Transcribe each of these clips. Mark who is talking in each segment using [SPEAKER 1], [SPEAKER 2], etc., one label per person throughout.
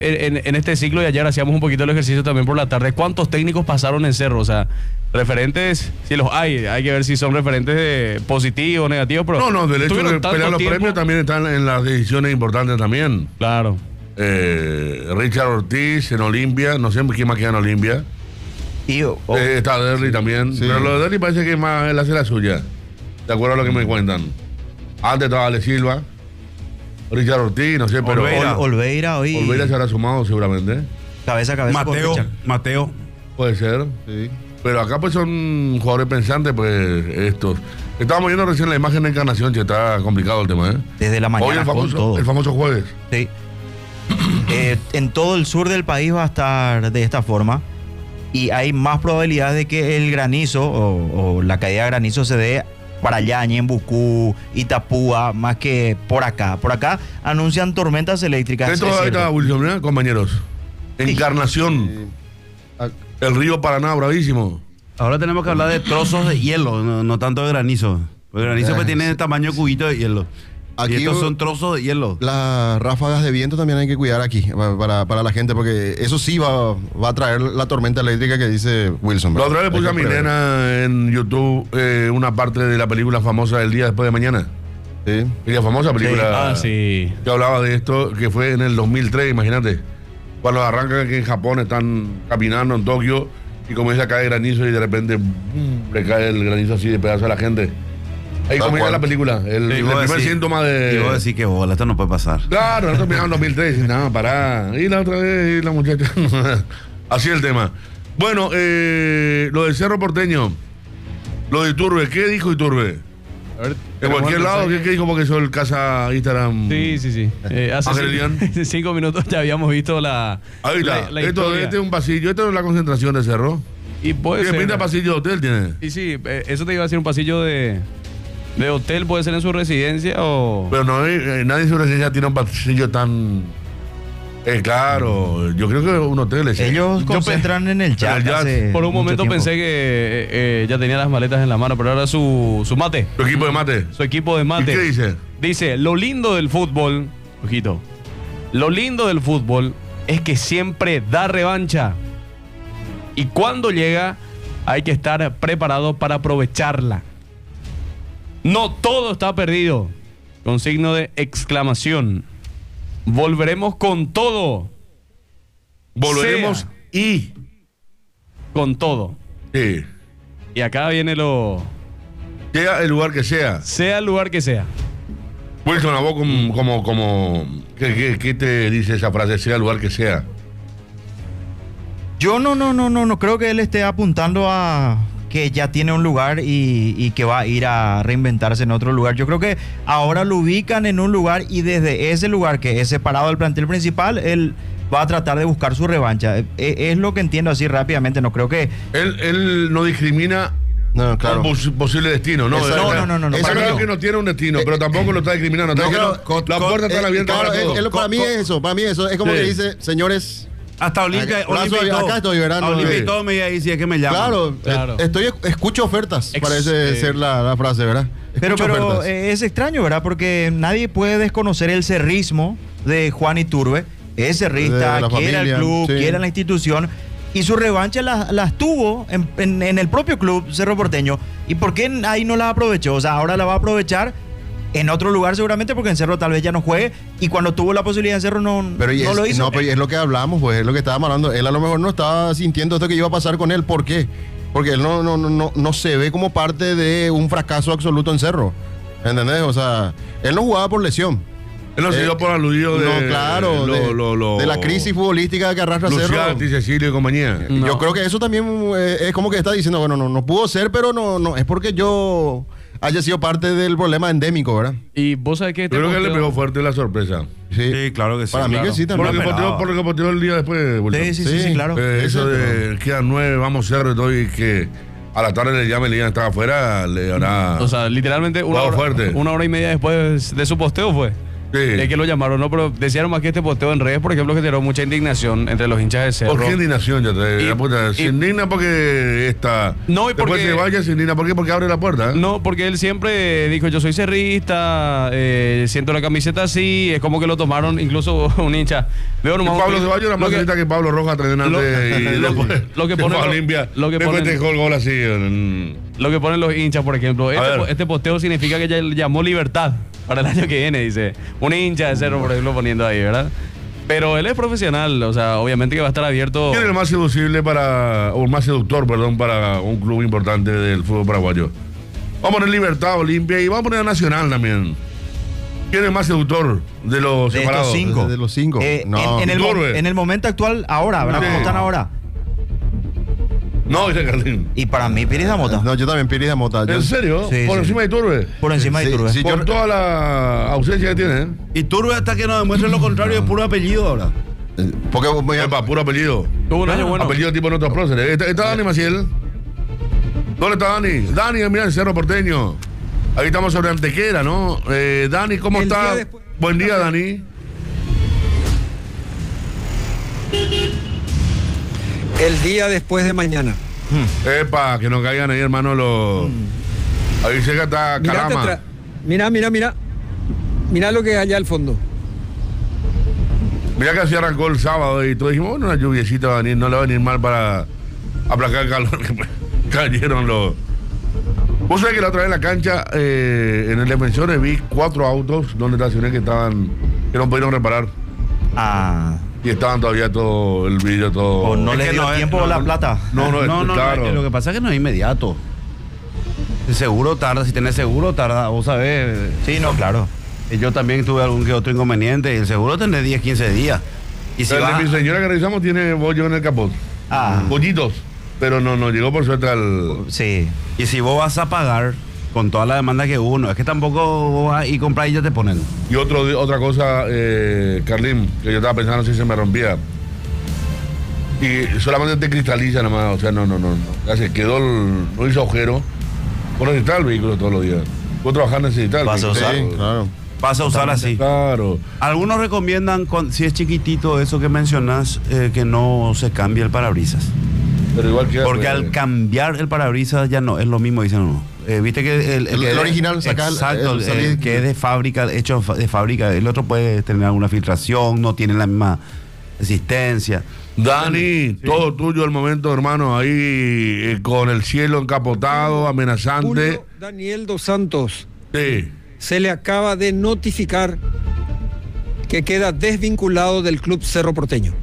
[SPEAKER 1] en este ciclo y ayer hacíamos un poquito el ejercicio también por la tarde. ¿Cuántos técnicos pasaron en Cerro? O sea, referentes, si los hay que ver si son referentes positivos o negativos. Pero
[SPEAKER 2] no, del hecho de pelear los premios también están en las decisiones importantes también.
[SPEAKER 1] Claro.
[SPEAKER 2] Richard Ortiz en Olimpia, no sé quién más queda en Olimpia. Está Derry también, sí. Pero lo de Derry parece que más él hace la suya. De acuerdo a lo que me cuentan. Antes estaba Ale Silva, Richard Ortiz, no sé, pero
[SPEAKER 3] Olveira hoy.
[SPEAKER 2] Olveira se habrá sumado seguramente.
[SPEAKER 3] Cabeza a cabeza.
[SPEAKER 4] Mateo.
[SPEAKER 2] Puede ser. Sí. Pero acá pues son jugadores pensantes, pues estos. Estábamos viendo recién la imagen de Encarnación, que está complicado el tema, ¿eh?
[SPEAKER 3] Desde la mañana.
[SPEAKER 2] Hoy el famoso jueves.
[SPEAKER 3] Sí. En todo el sur del país va a estar de esta forma. Y hay más probabilidades de que el granizo o la caída de granizo se dé para allá, Ñembucú, Itapúa, más que por acá. Por acá anuncian tormentas eléctricas.
[SPEAKER 2] Esto está, Wilson, ¿eh? Compañeros. Encarnación. El río Paraná, bravísimo.
[SPEAKER 4] Ahora tenemos que hablar de trozos de hielo, no tanto de granizo. El granizo pues tiene el tamaño de cubito de hielo. Aquí, y estos son trozos de hielo.
[SPEAKER 5] Las ráfagas de viento también hay que cuidar aquí para la gente, porque eso sí va a traer la tormenta eléctrica que dice Wilson.
[SPEAKER 2] La otra vez puse a mi nena en YouTube una parte de la película famosa del día después de mañana.
[SPEAKER 5] Sí.
[SPEAKER 2] La famosa película
[SPEAKER 1] sí.
[SPEAKER 2] Que hablaba de esto, que fue en el 2003, imagínate. Cuando arrancan que en Japón están caminando en Tokio y comienza a caer granizo y de repente le cae el granizo así de pedazo a la gente. Ahí comienza la película, el primer síntoma de...
[SPEAKER 4] Iba a decir que bola, esto no puede pasar.
[SPEAKER 2] Claro, nosotros miramos en 2003 y nada, pará. Y la otra vez, y la muchacha... Así el tema. Bueno, lo del Cerro Porteño, lo de Iturbe, ¿qué dijo Iturbe?
[SPEAKER 1] A ver,
[SPEAKER 2] de cualquier lado, ¿qué dijo? Porque eso el casa Instagram.
[SPEAKER 1] Sí. Hace 5 minutos ya habíamos visto la.
[SPEAKER 2] Ahí está. Este es un pasillo, esto es la concentración de Cerro.
[SPEAKER 1] Y puede ser.
[SPEAKER 2] pinta pasillo de hotel tiene.
[SPEAKER 1] Y sí, eso te iba a decir, un pasillo de hotel, puede ser en su residencia o.
[SPEAKER 2] Pero no, nadie en su residencia tiene un pasillo tan. Claro, yo creo que un hotel es.
[SPEAKER 3] Ellos concentran en el chat.
[SPEAKER 1] Por un momento pensé que ya tenía las maletas en la mano, pero ahora su mate.
[SPEAKER 2] Su equipo de mate.
[SPEAKER 1] Su equipo de mate.
[SPEAKER 2] ¿Y qué dice?
[SPEAKER 1] Dice, lo lindo del fútbol, ojito, lo lindo del fútbol es que siempre da revancha. Y cuando llega, hay que estar preparado para aprovecharla. No todo está perdido. Con signo de exclamación. Volveremos con todo.
[SPEAKER 2] Volveremos y
[SPEAKER 1] con todo.
[SPEAKER 2] Sí.
[SPEAKER 1] Y acá viene lo...
[SPEAKER 2] Sea el lugar que sea.
[SPEAKER 1] Sea el lugar que sea.
[SPEAKER 2] Wilson, a vos como ¿qué te dice esa frase? Sea el lugar que sea.
[SPEAKER 3] Yo no creo que él esté apuntando a que ya tiene un lugar y que va a ir a reinventarse en otro lugar. Yo creo que ahora lo ubican en un lugar y desde ese lugar que es separado del plantel principal, él va a tratar de buscar su revancha. Es lo que entiendo así rápidamente. No creo que...
[SPEAKER 2] Él no discrimina...
[SPEAKER 5] No, claro.
[SPEAKER 2] Un posible destino, ¿no?
[SPEAKER 3] No.
[SPEAKER 2] Eso creo que no tiene un destino, pero tampoco lo está discriminando. La puerta está abierta para todo.
[SPEAKER 5] Para mí es eso. Es como que dice, señores...
[SPEAKER 4] Hasta Olimpia,
[SPEAKER 5] acá estoy, ¿verdad?
[SPEAKER 4] Olimpia y todo me dice ahí si es que me llaman.
[SPEAKER 5] Claro. Escucho ofertas, parece ser la frase, ¿verdad?
[SPEAKER 3] Pero es extraño, ¿verdad? Porque nadie puede desconocer el cerrismo de Juan Iturbe. Es cerrista, quiere al club, quiere la institución. Y su revancha las tuvo en el propio club Cerro Porteño. ¿Y por qué ahí no las aprovechó? O sea, ahora la va a aprovechar en otro lugar seguramente, porque en Cerro tal vez ya no juegue, y cuando tuvo la posibilidad en Cerro no lo hizo.
[SPEAKER 5] No, pero es lo que hablamos, pues es lo que estábamos hablando. Él a lo mejor no estaba sintiendo esto que iba a pasar con él. ¿Por qué? Porque él no se ve como parte de un fracaso absoluto en Cerro. ¿Entendés? O sea, él no jugaba por lesión.
[SPEAKER 2] Él no se dio por aludido
[SPEAKER 5] de la crisis futbolística que arrastra Cerro.
[SPEAKER 2] Luciati, Cecilio y compañía.
[SPEAKER 5] Yo creo que eso también es como que está diciendo, bueno, no pudo ser, pero no es porque yo haya sido parte del problema endémico, ¿verdad?
[SPEAKER 1] Y vos sabés que...
[SPEAKER 2] Yo creo que le pegó fuerte la sorpresa.
[SPEAKER 4] Sí, claro que sí.
[SPEAKER 5] Para mí que sí también.
[SPEAKER 2] Por lo que posteó el día después.
[SPEAKER 3] Sí, claro.
[SPEAKER 2] Eso de quedan 9, vamos Cerro y todo, y que a la tarde le llame y le digan estaba afuera, le hará...
[SPEAKER 1] O sea, literalmente una hora y media después de su posteo fue. Es que lo llamaron, no, pero decían más que este posteo en redes, por ejemplo, generó mucha indignación entre los hinchas de Cerro.
[SPEAKER 2] ¿Por qué indignación? Se indigna porque está.
[SPEAKER 1] No, y
[SPEAKER 2] después se vaya, se indigna. ¿Por qué? Porque abre la puerta.
[SPEAKER 1] No, porque él siempre dijo, yo soy cerrista, siento la camiseta así, es como que lo tomaron, incluso un hincha. Veo nomás
[SPEAKER 2] Pablo Ceballos era más cerrista que Pablo Rojas, entrenante,
[SPEAKER 1] lo que pone
[SPEAKER 2] Olimpia. Después te dejó el gol así.
[SPEAKER 1] Lo que ponen los hinchas, por ejemplo. Este posteo significa que ya llamó libertad para el año que viene, dice. Un hincha de Cerro, por ejemplo, poniendo ahí, ¿verdad? Pero él es profesional, o sea, obviamente que va a estar abierto.
[SPEAKER 2] ¿Quién es el más seducible o el más seductor, perdón, para un club importante del fútbol paraguayo? Vamos a poner Libertad, Olimpia y vamos a poner Nacional también. ¿Quién es el más seductor de los separados?
[SPEAKER 5] De los cinco.
[SPEAKER 3] En el momento actual, ahora, ¿verdad? ¿Cómo están ahora?
[SPEAKER 2] No, dice Carlín.
[SPEAKER 3] Y para mí, Piris da Mota.
[SPEAKER 5] No, yo también, Piris da Mota.
[SPEAKER 2] ¿En serio?
[SPEAKER 3] Sí,
[SPEAKER 2] ¿Por encima de Iturbe?
[SPEAKER 3] Por encima de Iturbe.
[SPEAKER 5] Sí,
[SPEAKER 2] Por toda la ausencia que tiene, ¿eh?
[SPEAKER 4] Iturbe, hasta que nos demuestre lo contrario, es puro apellido ahora.
[SPEAKER 5] Porque
[SPEAKER 2] Epa, puro apellido.
[SPEAKER 1] Tuvo un año bueno.
[SPEAKER 2] Apellido tipo en otros próceres. ¿Está Dani Maciel? ¿Dónde está Dani? Dani, mira el Cerro Porteño. Ahí estamos sobre Antequera, ¿no? Dani, ¿cómo está? Buen día, Dani.
[SPEAKER 6] El día después de mañana.
[SPEAKER 2] Epa, que no caigan ahí, hermano, los... Ahí llega está Carama.
[SPEAKER 6] Mira lo que hay allá al fondo.
[SPEAKER 2] Mira que así arrancó el sábado y todos dijimos, bueno, una lluviecita va a venir, no le va a venir mal para aplacar el calor que cayeron los... Vos sabés que la otra vez en la cancha, en el defensor vi 4 autos donde estacioné que no pudieron reparar. Y estaban todavía todo el vídeo, todo...
[SPEAKER 3] O no les dio tiempo la plata.
[SPEAKER 2] No, claro.
[SPEAKER 4] Lo que pasa es que no es inmediato. El seguro tarda, si tenés seguro tarda, vos sabés.
[SPEAKER 3] Sí, no, claro.
[SPEAKER 4] Yo también tuve algún que otro inconveniente. El seguro tenés 10, 15 días. Y si
[SPEAKER 2] el de mi señora que revisamos tiene bollo en el capot. Bollitos. Pero no llegó por suerte al...
[SPEAKER 3] Sí.
[SPEAKER 4] Y si vos vas a pagar con toda la demanda que uno, es que tampoco vos vas y compras y ya te ponen.
[SPEAKER 2] Y otra cosa, Carlín, que yo estaba pensando si se me rompía. Y solamente te cristaliza nada más, o sea, no. Ya se quedó, no hizo agujero. Vos necesitas el vehículo todos los días. Vos trabajás necesitas el vehículo.
[SPEAKER 5] Sí, claro.
[SPEAKER 4] Vas a usar así.
[SPEAKER 2] Claro.
[SPEAKER 4] Algunos recomiendan, si es chiquitito, eso que mencionás, que no se cambie el parabrisas.
[SPEAKER 2] Pero igual que...
[SPEAKER 4] Porque al cambiar el parabrisas ya no es lo mismo, dicen uno. Viste que el
[SPEAKER 5] original saca
[SPEAKER 4] exacto, el que es de fábrica, hecho de fábrica, el otro puede tener alguna filtración, no tiene la misma resistencia.
[SPEAKER 2] Dani, sí. Todo tuyo el momento, hermano, ahí con el cielo encapotado, amenazante.
[SPEAKER 6] Julio Daniel Dos Santos.
[SPEAKER 2] Sí.
[SPEAKER 6] Se le acaba de notificar que queda desvinculado del Club Cerro Porteño.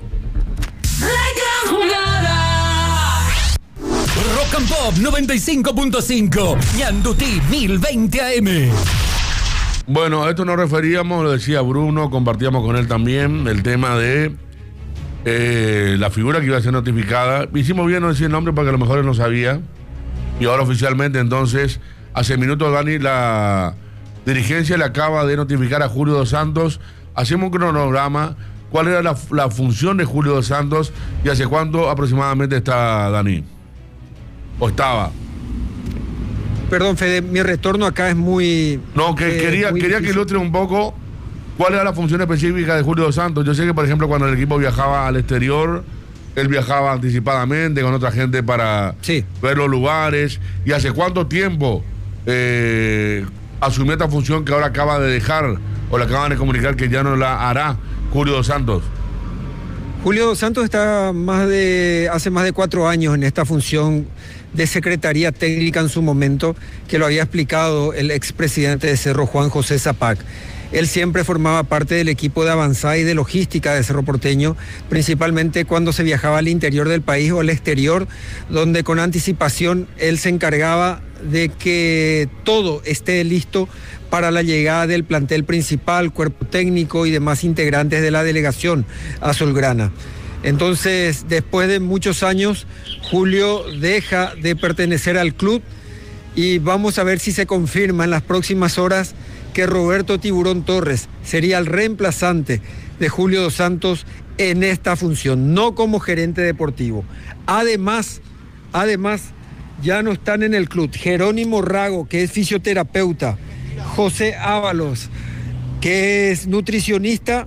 [SPEAKER 7] Rock and Pop 95.5, Ñandutí 1020 AM.
[SPEAKER 2] Bueno, a esto nos referíamos, lo decía Bruno, compartíamos con él también el tema de la figura que iba a ser notificada. Hicimos bien no decir el nombre porque a lo mejor él no sabía. Y ahora oficialmente, entonces, hace minutos, Dani, la dirigencia le acaba de notificar a Julio Dos Santos. Hacemos un cronograma. ¿Cuál era la función de Julio Dos Santos y hace cuánto aproximadamente está, Dani? ¿O estaba?
[SPEAKER 6] Perdón, Fede, mi retorno acá es muy...
[SPEAKER 2] No, quería que ilustre un poco cuál era la función específica de Julio Dos Santos. Yo sé que, por ejemplo, cuando el equipo viajaba al exterior, él viajaba anticipadamente con otra gente para ver los lugares. ¿Y hace cuánto tiempo asumió esta función que ahora acaba de dejar o le acaban de comunicar que ya no la hará Julio Dos Santos?
[SPEAKER 6] Julio Dos Santos está hace más de 4 años en esta función de Secretaría Técnica en su momento, que lo había explicado el expresidente de Cerro, Juan José Zapac. Él siempre formaba parte del equipo de avanzada y de logística de Cerro Porteño, principalmente cuando se viajaba al interior del país o al exterior, donde con anticipación él se encargaba de que todo esté listo para la llegada del plantel principal, cuerpo técnico y demás integrantes de la delegación azulgrana. Entonces, después de muchos años, Julio deja de pertenecer al club y vamos a ver si se confirma en las próximas horas que Roberto Tiburón Torres sería el reemplazante de Julio Dos Santos en esta función, no como gerente deportivo. Además, ya no están en el club Jerónimo Rago, que es fisioterapeuta, José Ábalos, que es nutricionista,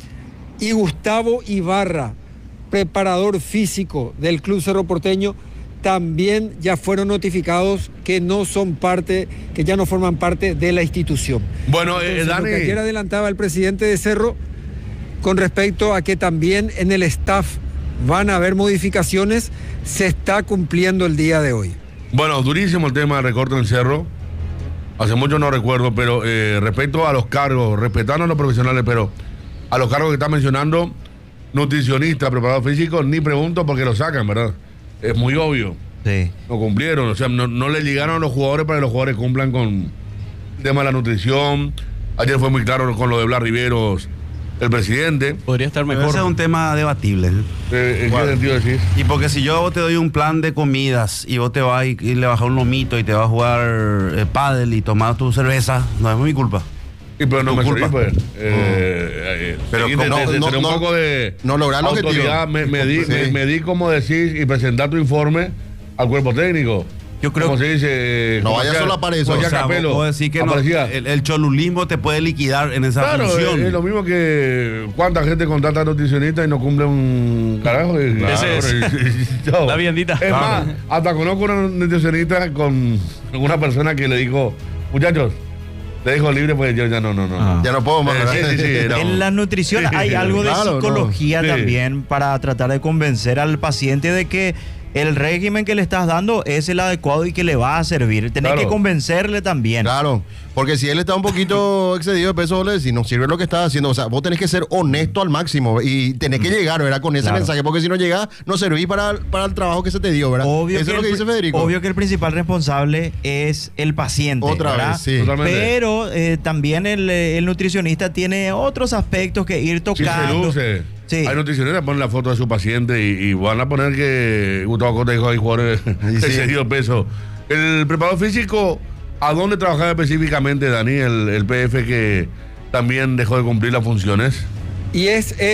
[SPEAKER 6] y Gustavo Ibarra, preparador físico del Club Cerro Porteño, también ya fueron notificados que no son parte, que ya no forman parte de la institución.
[SPEAKER 2] Bueno,
[SPEAKER 6] Entonces,
[SPEAKER 2] Dani,
[SPEAKER 6] lo que ayer adelantaba el presidente de Cerro con respecto a que también en el staff van a haber modificaciones, se está cumpliendo el día de hoy.
[SPEAKER 2] bueno, durísimo el tema de recorte en el Cerro. Hace mucho no recuerdo, pero respecto a los cargos, respetando a los profesionales, pero a los cargos que está mencionando, nutricionista, preparador físico, ni pregunto porque lo sacan, ¿verdad? Es muy obvio.
[SPEAKER 3] Sí.
[SPEAKER 2] No cumplieron, o sea, no le llegaron a los jugadores para que los jugadores cumplan con el tema de la nutrición. Ayer fue muy claro con lo de Blas Riveros, el presidente.
[SPEAKER 1] Podría estar mejor.
[SPEAKER 4] Ese es un tema debatible.
[SPEAKER 2] ¿En qué sentido decís?
[SPEAKER 4] Y porque si yo te doy un plan de comidas y vos te vas y le bajas un lomito y te vas a jugar pádel y tomás tu cerveza, no es mi culpa.
[SPEAKER 2] Y pero no
[SPEAKER 4] Tu
[SPEAKER 2] me
[SPEAKER 4] culpa.
[SPEAKER 2] serví, pues.
[SPEAKER 4] Pero
[SPEAKER 2] tener un poco de
[SPEAKER 5] no lograr el
[SPEAKER 2] autoridad,
[SPEAKER 5] objetivo.
[SPEAKER 2] me di como decís y presentar tu informe al cuerpo técnico.
[SPEAKER 3] Yo creo
[SPEAKER 2] como se dice,
[SPEAKER 5] No
[SPEAKER 2] como
[SPEAKER 5] vaya
[SPEAKER 2] hacía-
[SPEAKER 5] solo para eso.
[SPEAKER 2] como hacía
[SPEAKER 4] O sea,
[SPEAKER 2] Capello,
[SPEAKER 4] vos decís que no,
[SPEAKER 2] aparecía.
[SPEAKER 4] el cholulismo te puede liquidar en esa
[SPEAKER 2] Claro,
[SPEAKER 4] función.
[SPEAKER 2] es lo mismo que cuánta gente contrata nutricionista y no cumple un carajo.
[SPEAKER 1] Ese es. La viandita.
[SPEAKER 2] Es más, hasta conozco una nutricionista con una persona que le dijo, muchachos, te dejo libre, pues yo ya no.
[SPEAKER 5] Ya no puedo más, ¿verdad?
[SPEAKER 2] Sí, no.
[SPEAKER 3] En la nutrición hay algo de
[SPEAKER 5] Claro,
[SPEAKER 3] psicología
[SPEAKER 2] no. Sí.
[SPEAKER 3] también para tratar de convencer al paciente de que el régimen que le estás dando es el adecuado y que le va a servir. Tenés
[SPEAKER 2] Claro.
[SPEAKER 3] que convencerle también.
[SPEAKER 5] Claro, porque si él está un poquito excedido de peso, vos le decís, no sirve lo que estás haciendo. O sea, vos tenés que ser honesto al máximo y tenés que llegar, ¿verdad? Con ese
[SPEAKER 3] Claro.
[SPEAKER 5] mensaje, porque si no llegás, no servís para el trabajo que se te dio, ¿verdad?
[SPEAKER 3] Obvio
[SPEAKER 5] Eso es lo que dice Federico.
[SPEAKER 3] Obvio que el principal responsable es el paciente.
[SPEAKER 5] Otra
[SPEAKER 3] ¿verdad?
[SPEAKER 5] vez, sí.
[SPEAKER 2] Totalmente.
[SPEAKER 3] Pero también el nutricionista tiene otros aspectos que ir
[SPEAKER 2] Sí,
[SPEAKER 3] tocando.
[SPEAKER 2] se luce.
[SPEAKER 3] Sí.
[SPEAKER 2] Hay nutricionistas que ponen la foto de su paciente y van a poner que Gustavo Cota dijo hay jugadores excedido de peso. El preparador físico, ¿a dónde trabajaba específicamente, Dani, el PF que también dejó de cumplir las funciones?
[SPEAKER 6] Y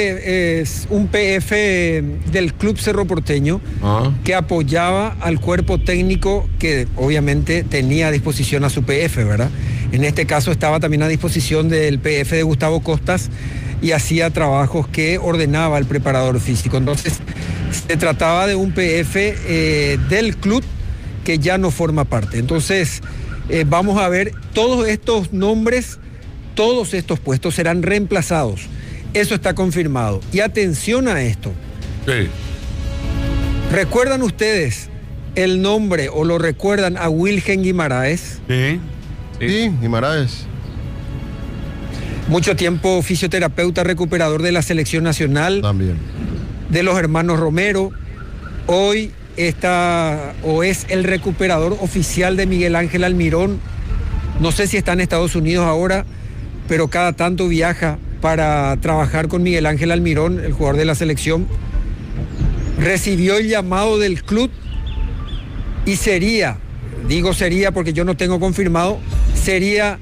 [SPEAKER 6] es un PF del Club Cerro Porteño
[SPEAKER 2] Ah.
[SPEAKER 6] que apoyaba al cuerpo técnico que obviamente tenía a disposición a su PF, ¿verdad? En este caso estaba también a disposición del PF de Gustavo Costas y hacía trabajos que ordenaba el preparador físico. Entonces, se trataba de un PF del club que ya no forma parte. Entonces, vamos a ver, todos estos nombres, todos estos puestos serán reemplazados. Eso está confirmado. Y atención a esto.
[SPEAKER 2] Sí.
[SPEAKER 6] ¿Recuerdan ustedes el nombre o lo recuerdan a Wilgen Guimaraes?
[SPEAKER 4] Sí.
[SPEAKER 5] Sí, Guimaraes.
[SPEAKER 6] Mucho tiempo fisioterapeuta recuperador de la selección nacional,
[SPEAKER 5] También.
[SPEAKER 6] de los hermanos Romero. Hoy está o es el recuperador oficial de Miguel Ángel Almirón. No sé si está en Estados Unidos ahora, pero cada tanto viaja para trabajar con Miguel Ángel Almirón, el jugador de la selección. Recibió el llamado del club y sería, digo sería porque yo no tengo confirmado, sería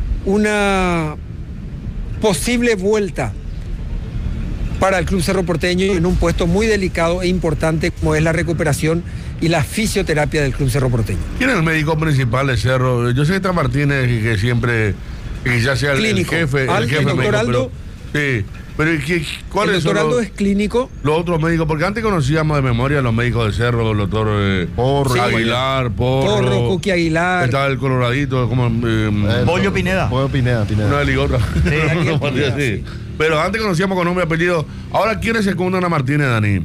[SPEAKER 6] una posible vuelta para el Club Cerro Porteño en un puesto muy delicado e importante como es la recuperación y la fisioterapia del Club Cerro Porteño.
[SPEAKER 2] ¿Quién es el médico principal de Cerro? Yo sé que está Martínez, que siempre, que quizás sea el
[SPEAKER 6] Clínico.
[SPEAKER 2] jefe.
[SPEAKER 6] El doctor
[SPEAKER 2] médico,
[SPEAKER 6] Aldo.
[SPEAKER 2] pero, sí, pero
[SPEAKER 6] El
[SPEAKER 2] ¿cuáles son
[SPEAKER 6] doctor Aldo
[SPEAKER 2] los,
[SPEAKER 6] es clínico.
[SPEAKER 2] los otros médicos? Porque antes conocíamos de memoria a los médicos de Cerro, el doctor
[SPEAKER 5] Porro.
[SPEAKER 2] Aguilar,
[SPEAKER 6] Porro, Cuqui Aguilar.
[SPEAKER 2] Estaba el Coloradito, como
[SPEAKER 3] Pollo Pineda.
[SPEAKER 5] Pollo Pineda.
[SPEAKER 2] una de otra.
[SPEAKER 6] Daniel Pineda,
[SPEAKER 2] Sí.
[SPEAKER 6] sí.
[SPEAKER 2] Pero antes conocíamos con nombre y apellido. Ahora, ¿quiénes secundan a Martínez, Dani?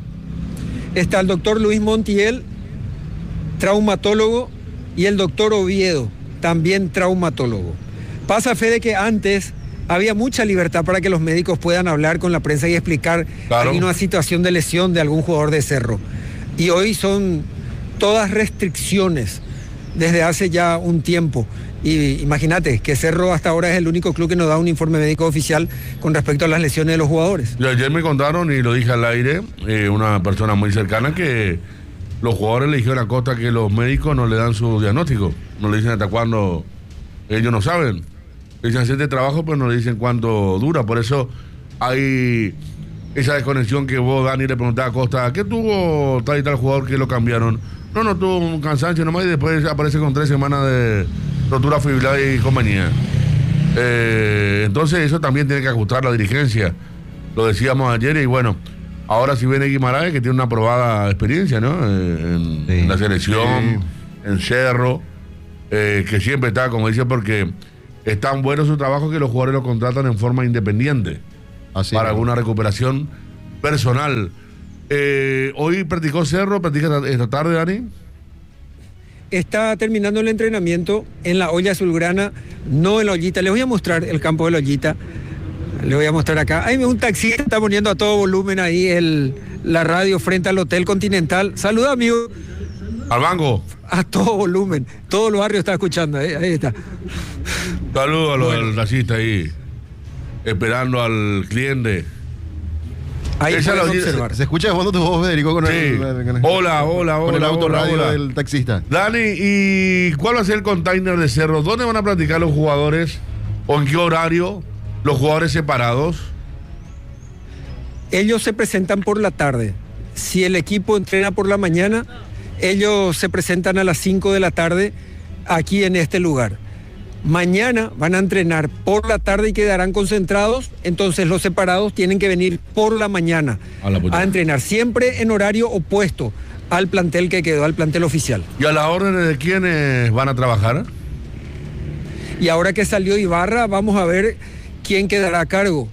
[SPEAKER 6] Está el doctor Luis Montiel, traumatólogo, y el doctor Oviedo, también traumatólogo. Pasa fe de que antes había mucha libertad para que los médicos puedan hablar con la prensa y explicar
[SPEAKER 2] Claro.
[SPEAKER 6] alguna situación de lesión de algún jugador de Cerro. Y hoy son todas restricciones desde hace ya un tiempo. Y imagínate que Cerro hasta ahora es el único club que nos da un informe médico oficial con respecto a las lesiones de los jugadores.
[SPEAKER 2] Y ayer me contaron, y lo dije al aire, una persona muy cercana, que los jugadores le dijeron a Costa que los médicos no le dan su diagnóstico. No le dicen hasta cuándo, ellos no saben. Le dicen hacer este trabajo, pero no le dicen cuánto dura. Por eso hay esa desconexión que vos, Dani, le preguntabas a Costa, ¿qué tuvo tal y tal jugador que lo cambiaron? No tuvo un cansancio nomás y después aparece con 3 semanas de rotura fibrilar y compañía. Entonces eso también tiene que ajustar la dirigencia. Lo decíamos ayer y bueno, ahora si viene Guimaraes, que tiene una probada experiencia, ¿no? En la selección, en Cerro, que siempre está, como dice, porque es tan bueno su trabajo que los jugadores lo contratan en forma independiente. Así para alguna recuperación personal. Hoy practicó Cerro, practica esta tarde, Dani.
[SPEAKER 6] Está terminando el entrenamiento en la olla azulgrana, no en la ollita. Les voy a mostrar el campo de la ollita. Le voy a mostrar acá. Hay un taxi que está poniendo a todo volumen ahí la radio frente al Hotel Continental. Saluda, amigo.
[SPEAKER 2] Al banco.
[SPEAKER 6] A todo volumen. Todo el barrio está escuchando. Ahí está.
[SPEAKER 2] Saludos al taxista ahí. Esperando al cliente.
[SPEAKER 6] Ahí
[SPEAKER 5] observar. Se escucha de fondo tu voz, Federico, con
[SPEAKER 2] hola,
[SPEAKER 5] con el autorradio del taxista.
[SPEAKER 2] Dani, ¿y cuál va a ser el container de Cerro? ¿Dónde van a practicar los jugadores? ¿O en qué horario? ¿Los jugadores separados?
[SPEAKER 6] Ellos se presentan por la tarde. Si el equipo entrena por la mañana, ellos se presentan a las 5 de la tarde aquí en este lugar. Mañana van a entrenar por la tarde y quedarán concentrados, entonces los separados tienen que venir por la mañana a entrenar, siempre en horario opuesto al plantel que quedó, al plantel oficial.
[SPEAKER 2] ¿Y a las órdenes de quiénes van a trabajar?
[SPEAKER 6] Y ahora que salió Ibarra, vamos a ver quién quedará a cargo,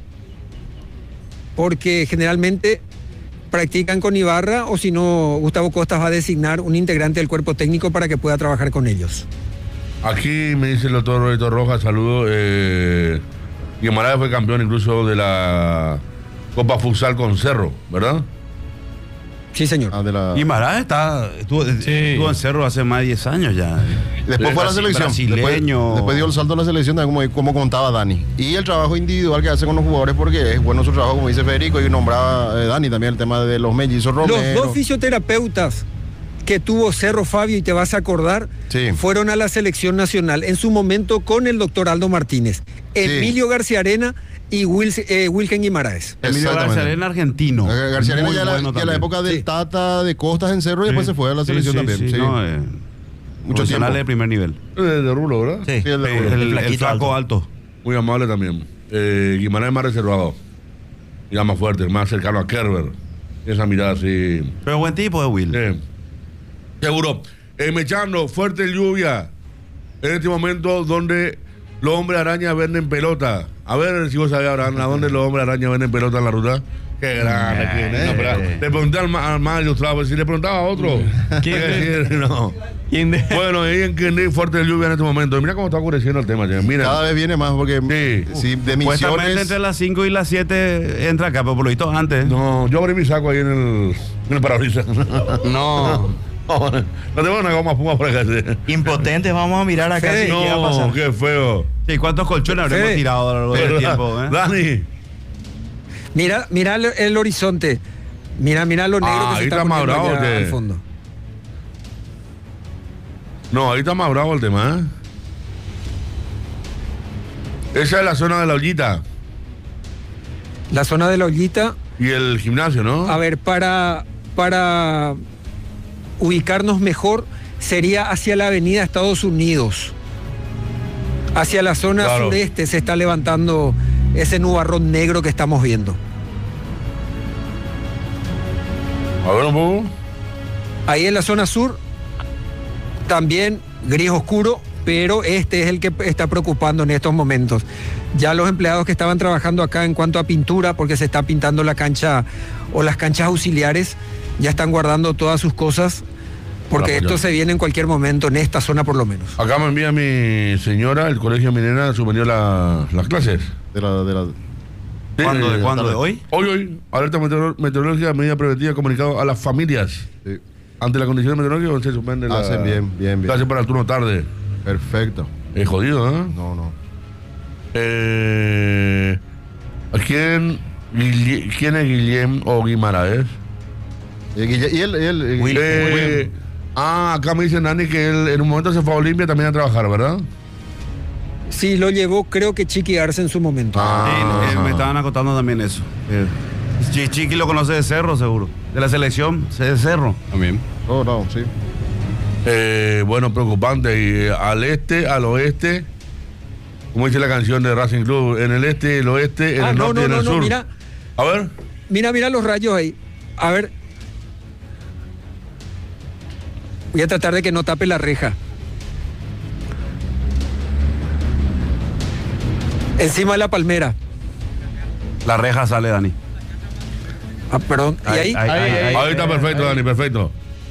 [SPEAKER 6] porque generalmente practican con Ibarra, o si no, Gustavo Costas va a designar un integrante del cuerpo técnico para que pueda trabajar con ellos.
[SPEAKER 2] Aquí me dice el doctor Roberto Rojas, saludo. Guimaraes fue campeón incluso de la Copa Futsal con Cerro, ¿verdad?
[SPEAKER 6] Sí, señor.
[SPEAKER 4] Guimaraes estuvo en Cerro hace más de 10 años ya.
[SPEAKER 5] Después fue a la selección. Después dio el salto a la selección, como contaba Dani. Y el trabajo individual que hace con los jugadores, porque es bueno su trabajo, como dice Federico, y nombraba Dani también el tema de los mellizos Romero.
[SPEAKER 6] Los dos fisioterapeutas que tuvo Cerro, Fabio, y te vas a acordar, fueron a la selección nacional en su momento con el doctor Aldo Martínez, Emilio García Arena y Wilken Guimaraes.
[SPEAKER 4] Emilio García Arena, argentino.
[SPEAKER 5] García Arena ya la época del Tata de Costas en Cerro y después se fue a la selección también.
[SPEAKER 4] Muchos canales de primer nivel.
[SPEAKER 2] De Rulo, ¿verdad?
[SPEAKER 4] Sí, el flaco alto.
[SPEAKER 2] Muy amable también. Guimaraes más reservado. Y más fuerte, más cercano a Kerber. Esa mirada así.
[SPEAKER 4] Pero buen tipo de Will.
[SPEAKER 2] Seguro. Mechando, fuerte lluvia. En este momento donde los hombres araña venden pelota. A ver si vos sabés, Abraham, ¿a dónde los hombres araña venden pelota en la ruta? Qué grande. Le pregunté al más ilustrado, si le preguntaba a otro. ¿Quién? No. Bueno, ahí en que fuerte lluvia en este momento. Mira cómo está oscureciendo el tema. Mira.
[SPEAKER 5] Cada vez viene más porque
[SPEAKER 2] sí,
[SPEAKER 5] de Misiones.
[SPEAKER 4] Entre las 5 y las 7 entra acá, pero por lo visto antes.
[SPEAKER 2] No, yo abrí mi saco ahí en el parabrisas.
[SPEAKER 3] No.
[SPEAKER 2] No tengo una goma puma por acá.
[SPEAKER 3] Impotentes, vamos a mirar acá.
[SPEAKER 2] Sí, ¿qué va a pasar? Qué feo.
[SPEAKER 4] Sí, ¿cuántos colchones habremos tirado a lo largo del tiempo?
[SPEAKER 2] Dani.
[SPEAKER 6] Mira el horizonte. Mira lo negro que se está poniendo allá al fondo.
[SPEAKER 2] No, ahí está más bravo el tema, Esa es la zona de la ollita.
[SPEAKER 6] La zona de la ollita.
[SPEAKER 2] Y el gimnasio, ¿no?
[SPEAKER 6] A ver, para ubicarnos mejor sería hacia la avenida Estados Unidos. Hacia la zona sureste se está levantando ese nubarrón negro que estamos viendo.
[SPEAKER 2] A ver un poco.
[SPEAKER 6] Ahí en la zona sur también gris oscuro, pero este es el que está preocupando en estos momentos. Ya los empleados que estaban trabajando acá en cuanto a pintura, porque se está pintando la cancha o las canchas auxiliares, ya están guardando todas sus cosas, porque esto se viene en cualquier momento, en esta zona por lo menos.
[SPEAKER 2] Acá me envía mi señora, el colegio Minera, suspendió las clases.
[SPEAKER 4] ¿Cuándo? ¿De hoy?
[SPEAKER 2] Hoy. Alerta meteorológica, medida preventiva, comunicado a las familias. Sí. Ante la condición meteorológica se suspende la...
[SPEAKER 5] Hacen bien.
[SPEAKER 2] Clase para el turno tarde.
[SPEAKER 5] Perfecto.
[SPEAKER 2] Es jodido, ¿eh?
[SPEAKER 5] No.
[SPEAKER 2] ¿Quién es Guillem o Guimaraes? Acá me dicen, Dani, que él en un momento se fue a Olimpia también a trabajar, ¿verdad?
[SPEAKER 6] Sí, lo llevó, creo que Chiqui Arce en su momento.
[SPEAKER 4] Sí, me estaban acotando también eso. Chiqui lo conoce de Cerro, seguro. De la selección, de Cerro.
[SPEAKER 1] También.
[SPEAKER 5] Sí.
[SPEAKER 2] Bueno, preocupante. Y al este, al oeste, como dice la canción de Racing Club, en el este, el oeste, en el norte y en el sur.
[SPEAKER 6] Mira,
[SPEAKER 2] a ver.
[SPEAKER 6] Mira los rayos ahí. A ver. Voy a tratar de que no tape la reja. Encima de la palmera.
[SPEAKER 4] La reja sale, Dani.
[SPEAKER 6] Ah, perdón. ¿Y ahí?
[SPEAKER 2] Ahí está perfecto, Dani, perfecto.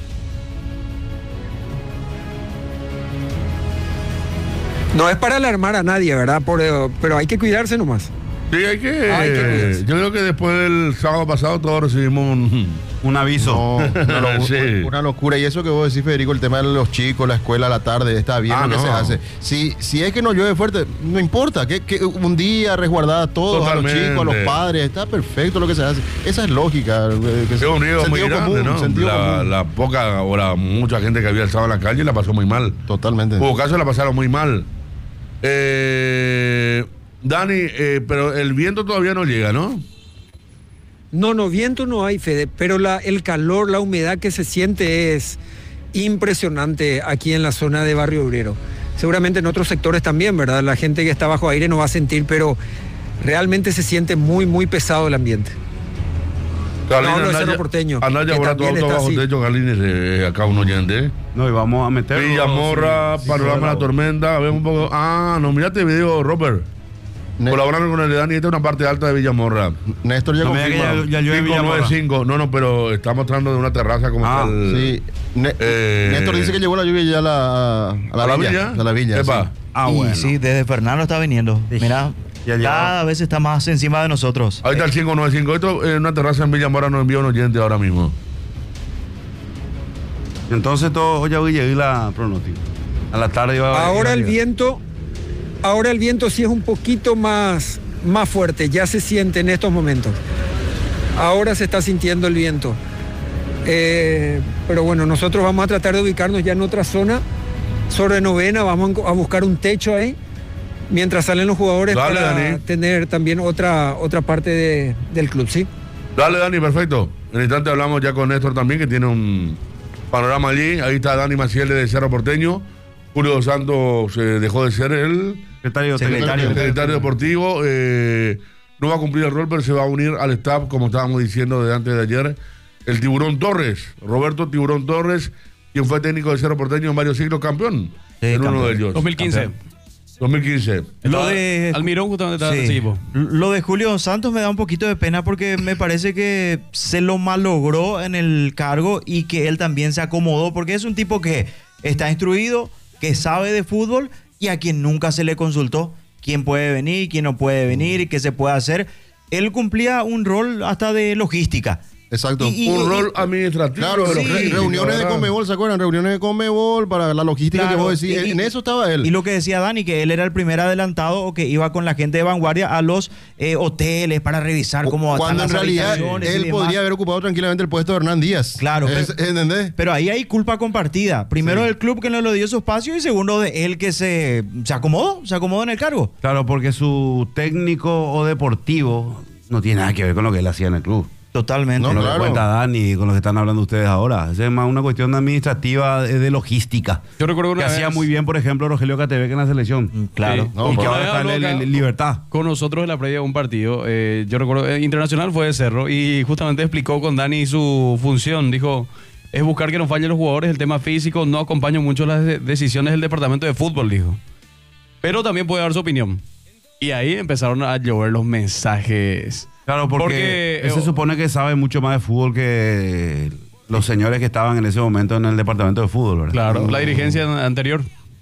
[SPEAKER 6] No es para alarmar a nadie, ¿verdad? Pero hay que cuidarse nomás.
[SPEAKER 2] Sí, hay que cuidarse. Yo creo que después del sábado pasado todos recibimos
[SPEAKER 4] un aviso.
[SPEAKER 5] No,
[SPEAKER 2] sí.
[SPEAKER 5] Una locura. Y eso que vos decís, Federico, el tema de los chicos, la escuela a la tarde, está bien lo que se hace. Si es que no llueve fuerte, no importa. Que un día resguardada a todos, totalmente. A los chicos, a los padres, está perfecto lo que se hace. Esa es lógica.
[SPEAKER 2] Es un riesgo muy grande, ¿no? La poca o la mucha gente que había estado en la calle la pasó muy mal.
[SPEAKER 5] Totalmente.
[SPEAKER 2] Hubo casos la pasaron muy mal. Dani, pero el viento todavía no llega, ¿no?
[SPEAKER 6] No, viento no hay, Fede, pero el calor, la humedad que se siente es impresionante aquí en la zona de Barrio Obrero. Seguramente en otros sectores también, ¿verdad? La gente que está bajo aire no va a sentir, pero realmente se siente muy, muy pesado el ambiente.
[SPEAKER 2] Carlines,
[SPEAKER 6] no, Cerro Porteño.
[SPEAKER 2] Anaya, ahora tu auto bajo techo, Carlines, acá un oyente.
[SPEAKER 4] No, y vamos a meter.
[SPEAKER 2] Villamorra, Panorama de la Tormenta, vemos un poco. No, mirate el video, Robert. Colaborando con el Dani, esta es una parte alta de Villamorra.
[SPEAKER 5] Néstor ya confirma.
[SPEAKER 4] Ya
[SPEAKER 2] 595. No, pero está mostrando de una terraza como tal.
[SPEAKER 5] Sí. Néstor dice que llegó la lluvia ya a la villa. A la villa.
[SPEAKER 2] Epa.
[SPEAKER 5] Sí.
[SPEAKER 3] Bueno. Sí, desde Fernando está viniendo. Mira, cada vez está más encima de nosotros.
[SPEAKER 2] Ahí está el 595. Esto es una terraza en Villamorra, nos envió un oyente ahora mismo.
[SPEAKER 4] Entonces todo ya voy a llegar la pronóstico. A la tarde va
[SPEAKER 6] Ahora el viento sí es un poquito más fuerte, ya se siente en estos momentos. Ahora se está sintiendo el viento. Pero bueno, nosotros vamos a tratar de ubicarnos ya en otra zona, sobre novena, vamos a buscar un techo ahí, mientras salen los jugadores.
[SPEAKER 2] Dale,
[SPEAKER 6] para
[SPEAKER 2] Dani.
[SPEAKER 6] Tener también otra parte del club, ¿sí?
[SPEAKER 2] Dale, Dani, perfecto. En el instante hablamos ya con Néstor también, que tiene un panorama allí. Ahí está Dani Maciel de Cerro Porteño. Julio Dos Santos dejó de ser el secretario deportivo. No va a cumplir el rol, pero se va a unir al staff, como estábamos diciendo desde antes de ayer, el Tiburón Torres, Roberto Tiburón Torres, quien fue técnico de Cerro Porteño en varios siglos, campeón. Uno de ellos.
[SPEAKER 1] 2015.
[SPEAKER 2] 2015.
[SPEAKER 3] Lo de
[SPEAKER 1] Almirón justamente estaba en ese equipo.
[SPEAKER 3] Lo de Julio Santos me da un poquito de pena porque me parece que se lo malogró en el cargo y que él también se acomodó porque es un tipo que está instruido, que sabe de fútbol y a quien nunca se le consultó quién puede venir, quién no puede venir y qué se puede hacer. Él cumplía un rol hasta de logística.
[SPEAKER 5] Exacto.
[SPEAKER 2] Un rol administrativo.
[SPEAKER 5] Claro, reuniones de Conmebol, ¿se acuerdan? Reuniones de Conmebol para la logística, claro, que vos decís. En eso estaba él.
[SPEAKER 3] Y lo que decía Dani, que él era el primer adelantado o que iba con la gente de vanguardia a los hoteles para revisar cómo
[SPEAKER 5] cuando en realidad él podría haber ocupado tranquilamente el puesto de Hernán Díaz.
[SPEAKER 3] Claro.
[SPEAKER 5] ¿Entendés?
[SPEAKER 3] Pero ahí hay culpa compartida. Primero del club que no le dio su espacio y segundo de él que se acomodó en el cargo.
[SPEAKER 4] Claro, porque su técnico o deportivo no tiene nada que ver con lo que él hacía en el club.
[SPEAKER 3] Totalmente.
[SPEAKER 4] Con lo que cuenta Dani, con lo que están hablando ustedes ahora. Es más una cuestión administrativa, de logística.
[SPEAKER 1] Yo recuerdo
[SPEAKER 4] que hacía muy bien, por ejemplo, Rogelio Catebek en la selección.
[SPEAKER 3] Claro.
[SPEAKER 4] Y que ahora está en Libertad.
[SPEAKER 1] Con nosotros en la previa de un partido. Yo recuerdo, Internacional fue de Cerro y justamente explicó con Dani su función. Dijo, es buscar que no fallen los jugadores, el tema físico, no acompaña mucho las decisiones del departamento de fútbol, dijo. Pero también puede dar su opinión. Y ahí empezaron a llover los mensajes.
[SPEAKER 4] Claro, porque se supone que sabe mucho más de fútbol que los señores que estaban en ese momento en el departamento de fútbol, ¿verdad?
[SPEAKER 1] Claro, la dirigencia anterior.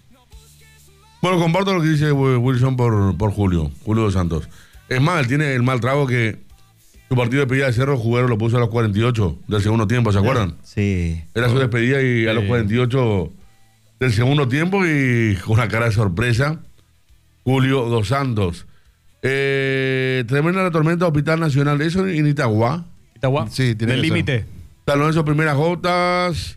[SPEAKER 2] Bueno, comparto lo que dice Wilson por Julio Dos Santos. Es más, él tiene el mal trago que su partido de despedida de Cerro Juguero lo puso a los 48 del segundo tiempo, ¿se acuerdan?
[SPEAKER 3] Sí.
[SPEAKER 2] Era su despedida y a los 48 del segundo tiempo y con una cara de sorpresa, Julio Dos Santos. Tremenda la tormenta Hospital Nacional, eso en Itagua.
[SPEAKER 5] Sí, tiene
[SPEAKER 1] del límite.
[SPEAKER 2] Talón esas primeras gotas.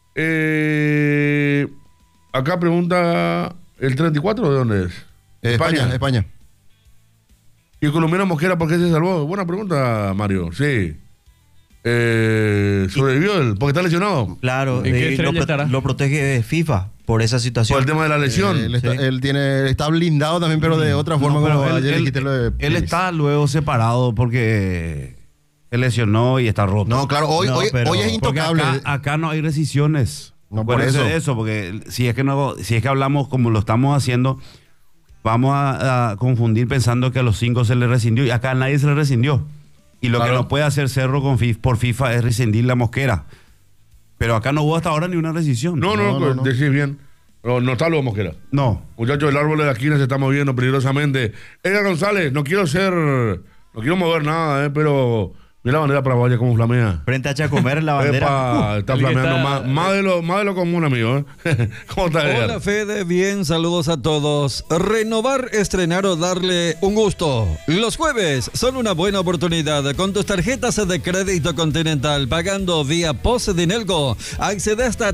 [SPEAKER 2] Acá pregunta, ¿el 34 de dónde es?
[SPEAKER 5] España.
[SPEAKER 2] ¿Y el colombiano Mosquera por qué se salvó? Buena pregunta, Mario. Sí. sobrevivió porque está lesionado.
[SPEAKER 3] Claro, lo protege FIFA por esa situación.
[SPEAKER 2] Por el tema de la lesión.
[SPEAKER 5] Él está blindado también, pero de otra forma.
[SPEAKER 4] Él está luego separado porque se lesionó y está roto.
[SPEAKER 5] No, claro, hoy es intocable.
[SPEAKER 4] Acá no hay rescisiones.
[SPEAKER 5] No, por eso.
[SPEAKER 4] Porque si es que hablamos como lo estamos haciendo, vamos a confundir pensando que a los 5 se le rescindió y acá a nadie se le rescindió. Y lo que no puede hacer Cerro por FIFA es rescindir la Mosquera. Pero acá no hubo hasta ahora ni una rescisión.
[SPEAKER 2] No. Decís bien. No está lo Mosquera.
[SPEAKER 4] No.
[SPEAKER 2] Muchachos, el árbol de la esquina se está moviendo peligrosamente. Edgar González, no quiero mover nada, pero mira la bandera paraguaya como flamea.
[SPEAKER 3] Frente a Chacomer, la bandera.
[SPEAKER 2] Está flameando más de lo común, amigo. ¿Cómo está, Edgar?
[SPEAKER 8] Hola, Fede, bien, saludos a todos. Renovar, estrenar o darle un gusto. Los jueves son una buena oportunidad. Con tus tarjetas de crédito Continental, pagando vía POS Dinelco, accede hasta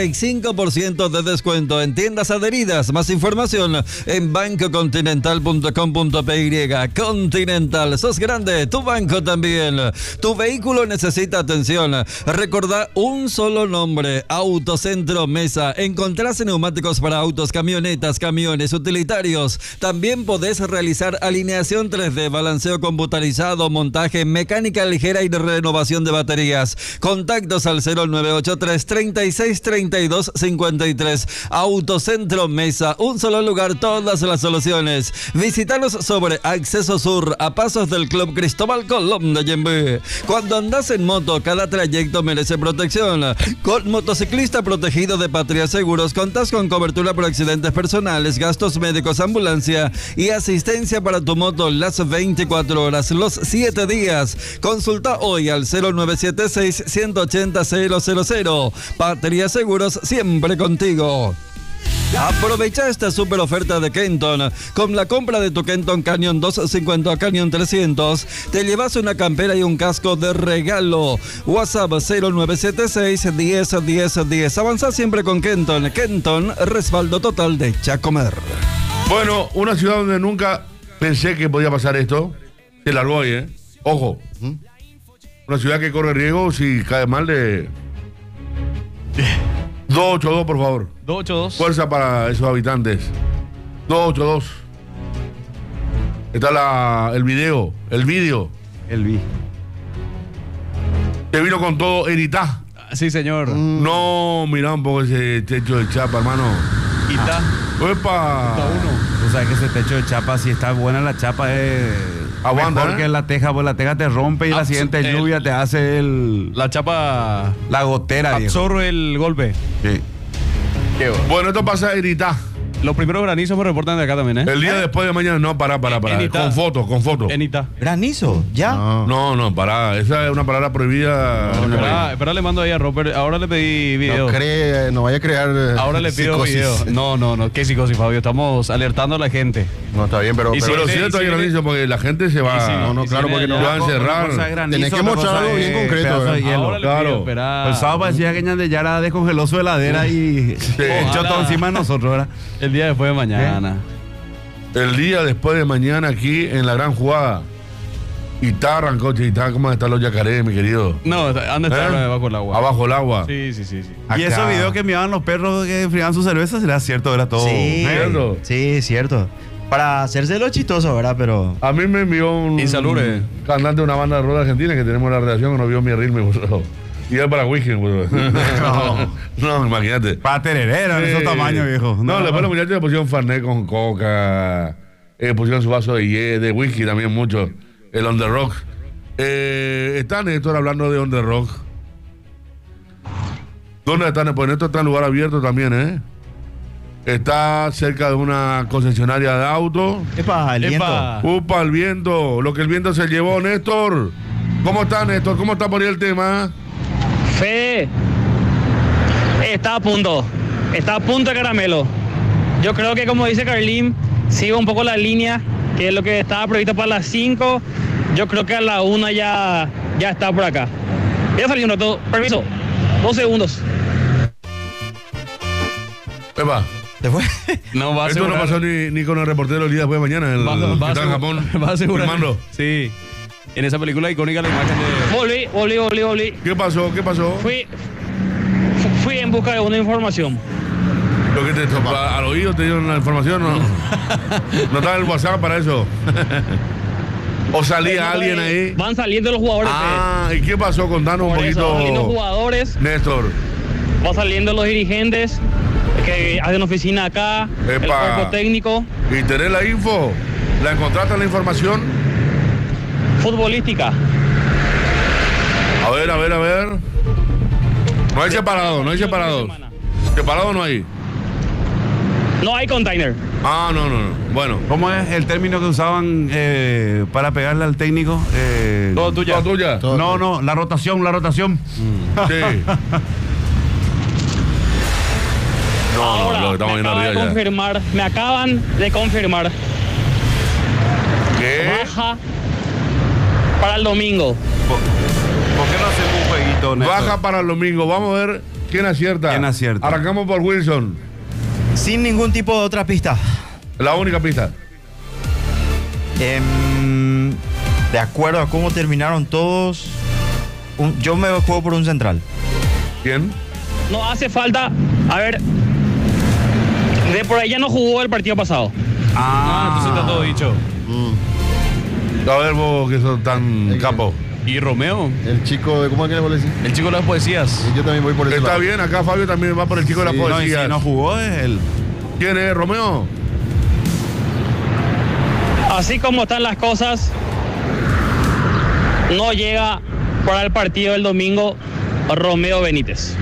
[SPEAKER 8] 35% de descuento en tiendas adheridas. Más información en bancocontinental.com.py. Continental, sos grande, tu banco también. Tu vehículo necesita atención. Recordá un solo nombre: Autocentro Mesa. Encontrás neumáticos para autos, camionetas, camiones, utilitarios. También podés realizar alineación 3D, balanceo computarizado, montaje, mecánica ligera y renovación de baterías. Contactos al 0983 36 32 53. Autocentro Mesa. Un solo lugar, todas las soluciones. Visítanos sobre Acceso Sur, a pasos del Club Cristóbal Colón de Yembe. Cuando andas en moto, cada trayecto merece protección. Con Motociclista Protegido de Patria Seguros contás con cobertura por accidentes personales, gastos médicos, ambulancia y asistencia para tu moto las 24 horas, los 7 días. Consulta hoy al 0976 180 000. Patria Seguros, siempre contigo. Aprovecha esta super oferta de Kenton. Con la compra de tu Kenton Canyon 250 Canyon 300, te llevas una campera y un casco de regalo. WhatsApp 0976 10 10 10. Avanza siempre con Kenton. Kenton, respaldo total de Chacomer.
[SPEAKER 2] Bueno, una ciudad donde nunca pensé que podía pasar esto, se largó hoy, Ojo. Una ciudad que corre riesgo si cae mal de... 282, por favor.
[SPEAKER 1] 282.
[SPEAKER 2] Fuerza para esos habitantes. 282. Está el video. El vi. Te vino con todo Eritá.
[SPEAKER 1] Sí, señor.
[SPEAKER 2] No, mira un poco ese techo de chapa, hermano.
[SPEAKER 1] Itá.
[SPEAKER 2] ¡Epa!
[SPEAKER 4] Tú sabes que ese techo de chapa, si está buena la chapa, es
[SPEAKER 2] aguanta,
[SPEAKER 4] mejor que la teja, pues la teja te rompe y la siguiente lluvia te hace
[SPEAKER 1] la chapa,
[SPEAKER 4] la gotera,
[SPEAKER 1] absorbe el golpe.
[SPEAKER 4] Sí.
[SPEAKER 2] Bueno, esto pasa en Itá.
[SPEAKER 1] Los primeros granizos me reportan de acá también,
[SPEAKER 2] El día después de mañana, no, para. Con fotos.
[SPEAKER 1] En Itá.
[SPEAKER 3] ¿Granizo? ¿Ya?
[SPEAKER 2] No, para. Esa es una palabra prohibida.
[SPEAKER 1] Espera, le mando ahí a Robert. Ahora le pedí video.
[SPEAKER 5] No vaya a crear.
[SPEAKER 1] Ahora le pido video. No. ¿Qué psicosis, Fabio? Estamos alertando a la gente.
[SPEAKER 5] No, está bien, pero.
[SPEAKER 2] Y pero cierto hay granizo porque la gente se va.
[SPEAKER 5] Claro, porque no
[SPEAKER 2] va a encerrar.
[SPEAKER 5] Tenés que mostrar algo bien concreto.
[SPEAKER 1] Ahora le pido esperar.
[SPEAKER 4] El sábado parecía que de Yara descongeló su heladera y echó todo encima de nosotros, ¿verdad?
[SPEAKER 1] El día después de mañana.
[SPEAKER 2] El día después de mañana aquí en la gran jugada. Itá arrancó, Itá, ¿cómo están los yacarés, mi querido?
[SPEAKER 1] No, han de estar abajo el agua.
[SPEAKER 2] Abajo el agua.
[SPEAKER 1] Sí.
[SPEAKER 4] Y esos videos que miraban los perros que enfriaban su cerveza, ¿será cierto? Era todo.
[SPEAKER 3] Sí, cierto. Para hacerse lo chistoso, ¿verdad? Pero...
[SPEAKER 2] A mí me envió un cantante de una banda de rock argentina que tenemos en la redacción que nos vio mi ritmo. Y es para whisky, No, imagínate.
[SPEAKER 4] Para tererera, de esos tamaños, viejo.
[SPEAKER 2] No, después los muchachos le pusieron Fernet con coca, pusieron su vaso de whisky también mucho, el On The Rock. Está Néstor hablando de On The Rock. ¿Dónde están? Pues Néstor está en lugar abierto también, Está cerca de una concesionaria de autos.
[SPEAKER 3] ¡Epa, el viento!
[SPEAKER 2] ¡Upa, el viento! Lo que el viento se llevó, Néstor. ¿Cómo está, Néstor? ¿Cómo está por ahí el tema?
[SPEAKER 9] Fede, está a punto de caramelo. Yo creo que, como dice Carlín, sigo un poco la línea, que es lo que estaba previsto para las 5. Yo creo que a la 1 ya está por acá. Voy a salir un rato, permiso, 2 segundos.
[SPEAKER 2] Epa.
[SPEAKER 1] No va a
[SPEAKER 2] asegurar. Esto no pasó ni con el reportero el día después de mañana, que está en Japón.
[SPEAKER 1] Va a asegurar. Sí. en esa película icónica la imagen de...
[SPEAKER 9] Volví.
[SPEAKER 2] ¿Qué pasó?
[SPEAKER 9] Fui en busca de una información.
[SPEAKER 2] ¿Lo que te topa al oído te dieron la información? No, no estaba en el WhatsApp para eso. ¿O salía alguien ahí?
[SPEAKER 9] Van saliendo los jugadores.
[SPEAKER 2] ¿Y qué pasó? Contanos un poquito.
[SPEAKER 9] Van saliendo jugadores.
[SPEAKER 2] Néstor.
[SPEAKER 9] Van saliendo los dirigentes que hacen oficina acá. El cuerpo técnico.
[SPEAKER 2] ¿Y tenés la info? ¿La encontraste la información?
[SPEAKER 9] Futbolística.
[SPEAKER 2] A ver. No hay separado. Separado no hay.
[SPEAKER 9] No hay container.
[SPEAKER 2] No. Bueno.
[SPEAKER 4] ¿Cómo es el término que usaban para pegarle al técnico?
[SPEAKER 1] Todo tuya.
[SPEAKER 4] No, la rotación.
[SPEAKER 2] Sí.
[SPEAKER 9] Ahora,
[SPEAKER 2] lo estamos viendo arriba ya.
[SPEAKER 9] Me acaban de confirmar.
[SPEAKER 2] ¿Qué?
[SPEAKER 9] Baja para el domingo.
[SPEAKER 4] ¿Por qué no hacemos un jueguito, Néstor?
[SPEAKER 2] Baja para el domingo. Vamos a ver quién acierta. Arrancamos por Wilson.
[SPEAKER 3] Sin ningún tipo de otra pista.
[SPEAKER 2] La única pista.
[SPEAKER 3] De acuerdo a cómo terminaron todos, yo me juego por un central.
[SPEAKER 2] ¿Quién?
[SPEAKER 9] No hace falta. A ver. De por ahí ya no jugó el partido pasado.
[SPEAKER 1] Entonces está todo dicho.
[SPEAKER 2] A ver vos que sos tan capo.
[SPEAKER 1] ¿Y Romeo?
[SPEAKER 5] El chico de... ¿Cómo es que le voy a decir?
[SPEAKER 1] El chico de las poesías.
[SPEAKER 5] Yo también voy por ese
[SPEAKER 2] Está
[SPEAKER 5] lado.
[SPEAKER 2] bien, acá Fabio también va por el chico de las poesías.
[SPEAKER 4] Si no jugó es él.
[SPEAKER 2] ¿Quién es, Romeo?
[SPEAKER 9] Así como están las cosas, no llega para el partido del domingo Romeo Benítez.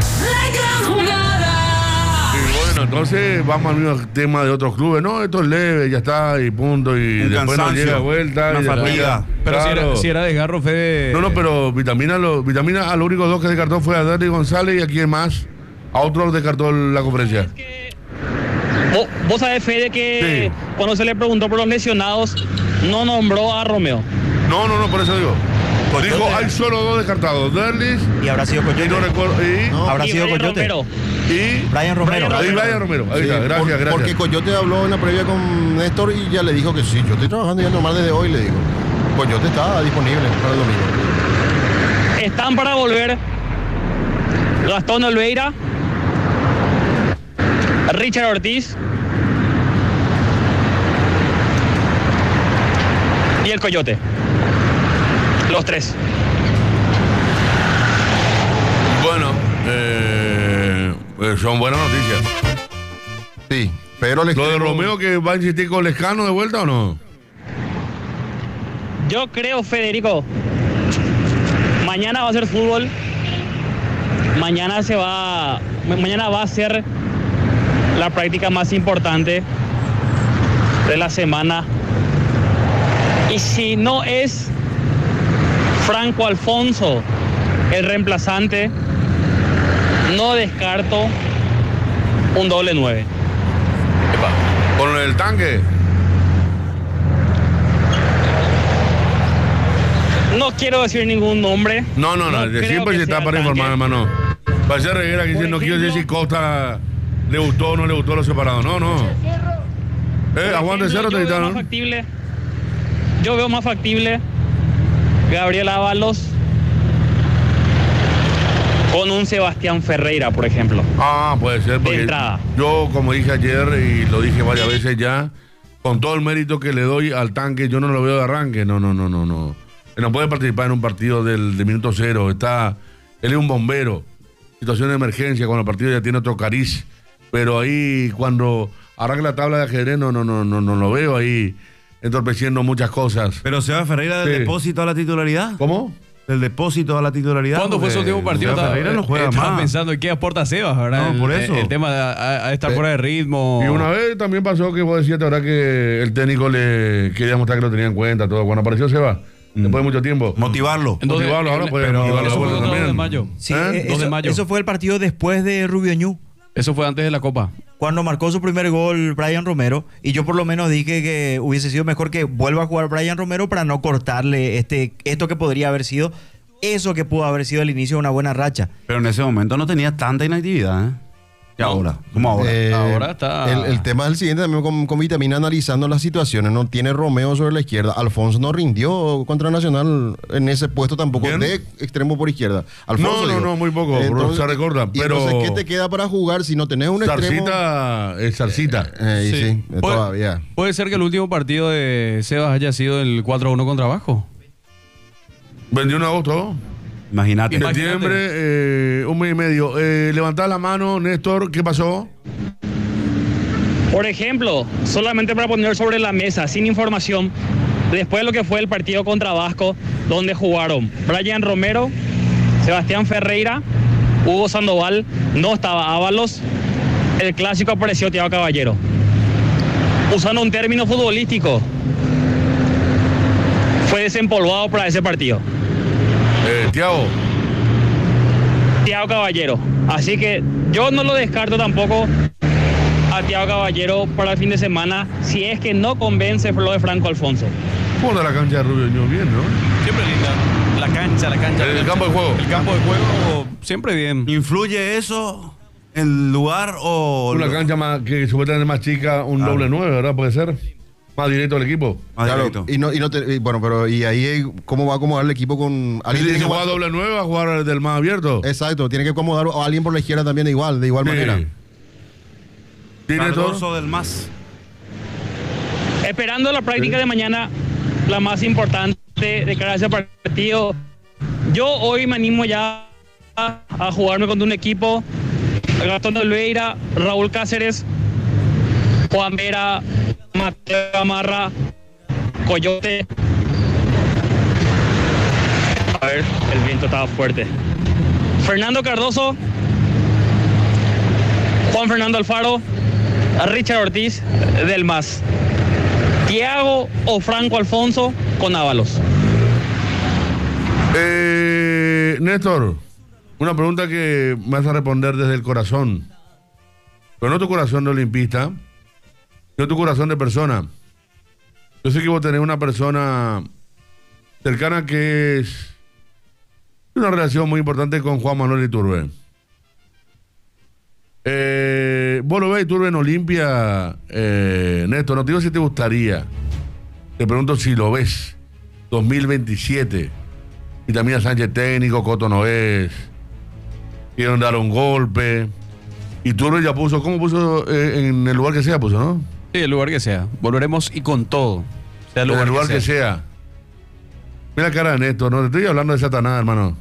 [SPEAKER 2] Bueno, entonces vamos al mismo tema de otros clubes. No, esto es leve, ya está, y punto. Y
[SPEAKER 4] un
[SPEAKER 2] después nos llega vuelta.
[SPEAKER 4] Una fatiga.
[SPEAKER 1] Pero
[SPEAKER 2] claro.
[SPEAKER 1] si era desgarro, Fede...
[SPEAKER 2] No, pero Vitamina a los únicos dos que descartó fue a Derry González y a quién más. A otro descartó la conferencia.
[SPEAKER 9] Vos sabés, Fede, que cuando se le preguntó por los lesionados, no nombró a Romeo.
[SPEAKER 2] No, por eso digo. Dijo, hay solo dos descartados, Derlis.
[SPEAKER 3] Y habrá sido Coyote.
[SPEAKER 2] Y no recuerdo.
[SPEAKER 3] Habrá sido
[SPEAKER 9] Brian
[SPEAKER 3] Coyote.
[SPEAKER 9] Romero.
[SPEAKER 2] Y
[SPEAKER 3] Brian Romero.
[SPEAKER 2] Brian Romero. Ahí está, gracias.
[SPEAKER 5] Porque Coyote habló en la previa con Néstor y ya le dijo que sí, yo estoy trabajando ya normal desde hoy, le digo. Coyote está disponible para el domingo.
[SPEAKER 9] Están para volver Gastón Olveira, Richard Ortiz y el Coyote. Los tres.
[SPEAKER 2] Bueno, son buenas noticias.
[SPEAKER 5] Sí, pero
[SPEAKER 2] ¿Lo de Romeo que va a insistir con Lescano de vuelta o no?
[SPEAKER 9] Yo creo, Federico, mañana va a ser fútbol. Mañana va a ser la práctica más importante de la semana. Y si no es Franco Alfonso el reemplazante, no descarto un doble 9.
[SPEAKER 2] ¿Con el tanque?
[SPEAKER 9] No quiero decir ningún nombre.
[SPEAKER 2] No, de siempre se está para informar, hermano. Va a ser Reguera que dice, no quiero decir si Costa le gustó o no le gustó los separados. No. Aguante Cerro te gritaron.
[SPEAKER 9] Yo veo más factible Gabriel Ábalos con un Sebastián Ferreira, por ejemplo.
[SPEAKER 2] Puede ser, porque yo, como dije ayer y lo dije varias veces ya, con todo el mérito que le doy al tanque, yo no lo veo de arranque. No. Él no puede participar en un partido de minuto cero. Él es un bombero. Situación de emergencia, cuando el partido ya tiene otro cariz. Pero ahí, cuando arranca la tabla de ajedrez, no lo veo ahí entorpeciendo muchas cosas.
[SPEAKER 4] Pero Seba Ferreira del depósito a la titularidad.
[SPEAKER 2] ¿Cómo?
[SPEAKER 4] Del depósito a la titularidad.
[SPEAKER 1] ¿Cuándo fue su último partido?
[SPEAKER 4] Ferreira no juega
[SPEAKER 1] estaba
[SPEAKER 4] más.
[SPEAKER 1] pensando en qué aporta Sebas, ¿verdad?
[SPEAKER 4] No, por eso.
[SPEAKER 1] El tema de estar fuera de ritmo.
[SPEAKER 2] Y una vez también pasó que vos decías, ahora que el técnico le quería mostrar que lo tenía en cuenta, todo. Cuando apareció Sebas, después de mucho tiempo.
[SPEAKER 4] Motivarlo.
[SPEAKER 1] Entonces,
[SPEAKER 2] motivarlo ahora, pues
[SPEAKER 1] pero
[SPEAKER 2] motivarlo
[SPEAKER 1] eso fue el 2
[SPEAKER 2] también.
[SPEAKER 1] de mayo.
[SPEAKER 3] Sí,
[SPEAKER 1] 2 de mayo.
[SPEAKER 3] Eso fue el partido después de Rubio Ñu.
[SPEAKER 1] Eso fue antes de la Copa.
[SPEAKER 3] Cuando marcó su primer gol Brian Romero, y yo por lo menos dije que hubiese sido mejor que vuelva a jugar Brian Romero para no cortarle esto que podría haber sido, eso que pudo haber sido el inicio de una buena racha.
[SPEAKER 4] Pero en ese momento no tenía tanta inactividad, ¿eh? ¿Y ahora? ¿Cómo ahora?
[SPEAKER 1] Ahora está...
[SPEAKER 5] El tema es el siguiente, también con Vitamina analizando las situaciones. No tiene Romeo sobre la izquierda. Alfonso no rindió contra Nacional en ese puesto tampoco.
[SPEAKER 2] ¿Quién?
[SPEAKER 5] De extremo por izquierda. Alfonso,
[SPEAKER 2] No, muy poco. Se recuerda. Pero
[SPEAKER 5] entonces, ¿qué te queda para jugar si no tenés un extremo?
[SPEAKER 2] Zarcita.
[SPEAKER 5] Sí, todavía.
[SPEAKER 1] Puede ser que el último partido de Sebas haya sido el 4-1 contra Vasco.
[SPEAKER 2] 21 de agosto.
[SPEAKER 4] Imagínate.
[SPEAKER 2] Septiembre, un mes y medio. Levantá la mano, Néstor, ¿qué pasó?
[SPEAKER 9] Por ejemplo, solamente para poner sobre la mesa, sin información, después de lo que fue el partido contra Vasco, donde jugaron Brian Romero, Sebastián Ferreira, Hugo Sandoval, no estaba Ábalos, el clásico apareció Thiago Caballero. Usando un término futbolístico, fue desempolvado para ese partido.
[SPEAKER 2] Thiago
[SPEAKER 9] Caballero. Así que yo no lo descarto tampoco a Thiago Caballero para el fin de semana, si es que no convence lo de Franco Alfonso.
[SPEAKER 2] ¿Cómo anda la cancha de Rubio Ño? Bien, ¿no?
[SPEAKER 1] Siempre linda. La cancha.
[SPEAKER 2] El campo de juego.
[SPEAKER 1] El campo de juego siempre bien.
[SPEAKER 4] ¿Influye eso el lugar o...?
[SPEAKER 2] Una cancha más que supuestamente más chica, un doble 9, ¿verdad? Puede ser. Más directo al equipo.
[SPEAKER 5] Claro, y ahí cómo va a acomodar el equipo con alguien.
[SPEAKER 2] Si juega doble 9, va a jugar del más abierto.
[SPEAKER 5] Exacto, tiene que acomodar a alguien por la izquierda también de igual manera.
[SPEAKER 2] ¿Tiene
[SPEAKER 4] todo del más?
[SPEAKER 9] Esperando la práctica de mañana, la más importante de cara a ese partido. Yo hoy me animo ya a jugarme contra un equipo: Gastón Oliveira, Raúl Cáceres, Juan Vera, Mateo Gamarra, Coyote. A ver, el viento estaba fuerte. Fernando Cardoso, Juan Fernando Alfaro, Richard Ortiz del MAS, Thiago o Franco Alfonso con Ábalos.
[SPEAKER 2] Néstor, una pregunta que me vas a responder desde el corazón, pero no tu corazón de olimpista, sino tu corazón de persona. Yo sé que vos tenés una persona cercana que es una relación muy importante con Juan Manuel Iturbe. Vos lo ves Iturbe en Olimpia, Néstor, no te digo si te gustaría, te pregunto si lo ves 2027. Y también a Sánchez técnico, Coto no es, quieren dar un golpe. Iturbe ya puso, ¿cómo puso? En el lugar que sea puso, ¿no?
[SPEAKER 1] Sí, el lugar que sea. Volveremos y con todo.
[SPEAKER 2] Sea el lugar que sea. Mira la cara de Néstor, no te estoy hablando de Satanás, hermano.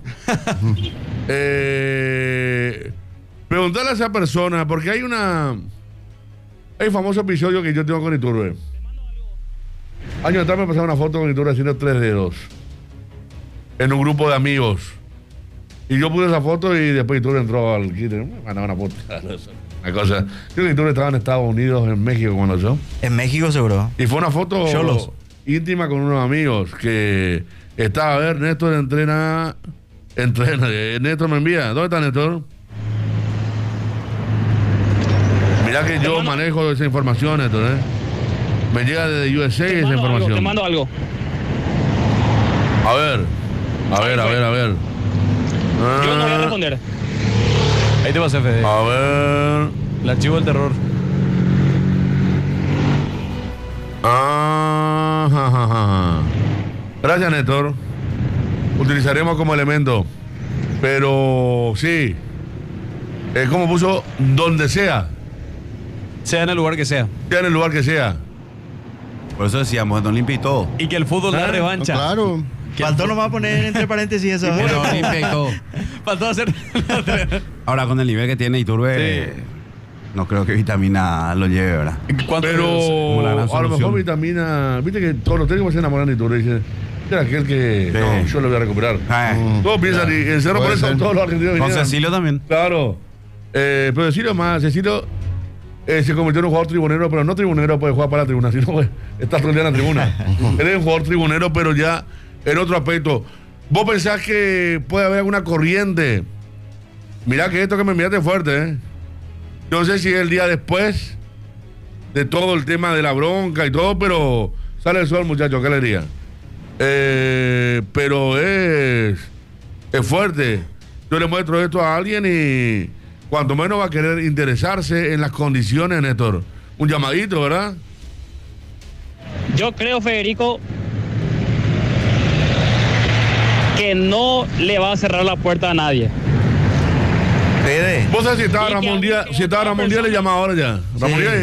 [SPEAKER 2] Preguntarle a esa persona, porque hay un famoso episodio que yo tengo con Iturbe. Años atrás me pasaron una foto con Iturbe haciendo 3 dedos en un grupo de amigos. Y yo puse esa foto y después Iturbe entró al kit. Me mandaba una foto. Una cosa. Creo que Iturbe estaba en Estados Unidos, en México, cuando yo.
[SPEAKER 3] En México, seguro.
[SPEAKER 2] Y fue una foto íntima con unos amigos que estaba a ver, Néstor entrena. Néstor me envía. ¿Dónde está Néstor? Mirá que yo manejo esa información, Néstor, Me llega desde USA esa información.
[SPEAKER 9] Te mando algo.
[SPEAKER 2] A ver.
[SPEAKER 9] Yo no voy a responder.
[SPEAKER 1] Ahí te vas, Fede.
[SPEAKER 2] A ver.
[SPEAKER 1] El archivo del terror.
[SPEAKER 2] Gracias, Néstor. Utilizaremos como elemento. Pero sí. Como puso, donde sea.
[SPEAKER 1] Sea en el lugar que sea.
[SPEAKER 2] Sea en el lugar que sea.
[SPEAKER 4] Por eso decíamos, en Olimpia y todo.
[SPEAKER 1] Y que el fútbol da revancha.
[SPEAKER 5] Claro.
[SPEAKER 3] Faltó nomás poner entre paréntesis eso.
[SPEAKER 1] Faltó hacer.
[SPEAKER 4] Ahora, con el nivel que tiene Iturbe, no creo que Vitamina lo lleve, ¿verdad?
[SPEAKER 2] Pero a lo mejor Vitamina, viste que todos los técnicos se enamoran de Iturbe y dicen, era aquel que no, yo lo voy a recuperar. Todos piensan, y en Cerro por eso todos los argentinos
[SPEAKER 4] con Cecilio también.
[SPEAKER 2] Claro. Pero Cecilio se convirtió en un jugador tribunero, pero no tribunero puede jugar para la tribuna, sino pues, está todo el día en la tribuna. Él es un jugador tribunero, pero ya en otro aspecto. ¿Vos pensás que puede haber alguna corriente? Mirá que esto que me enviaste es fuerte, Yo no sé si es el día después de todo el tema de la bronca y todo, pero sale el sol, muchachos, qué alegría. Pero es fuerte. Yo le muestro esto a alguien y cuanto menos va a querer interesarse en las condiciones, Néstor. Un llamadito, ¿verdad?
[SPEAKER 9] Yo creo, Federico, que no le va a cerrar la puerta a nadie.
[SPEAKER 3] Fede.
[SPEAKER 2] Vos sabés si estaba Ramón Díaz, le llama ahora ya. Ramón Díaz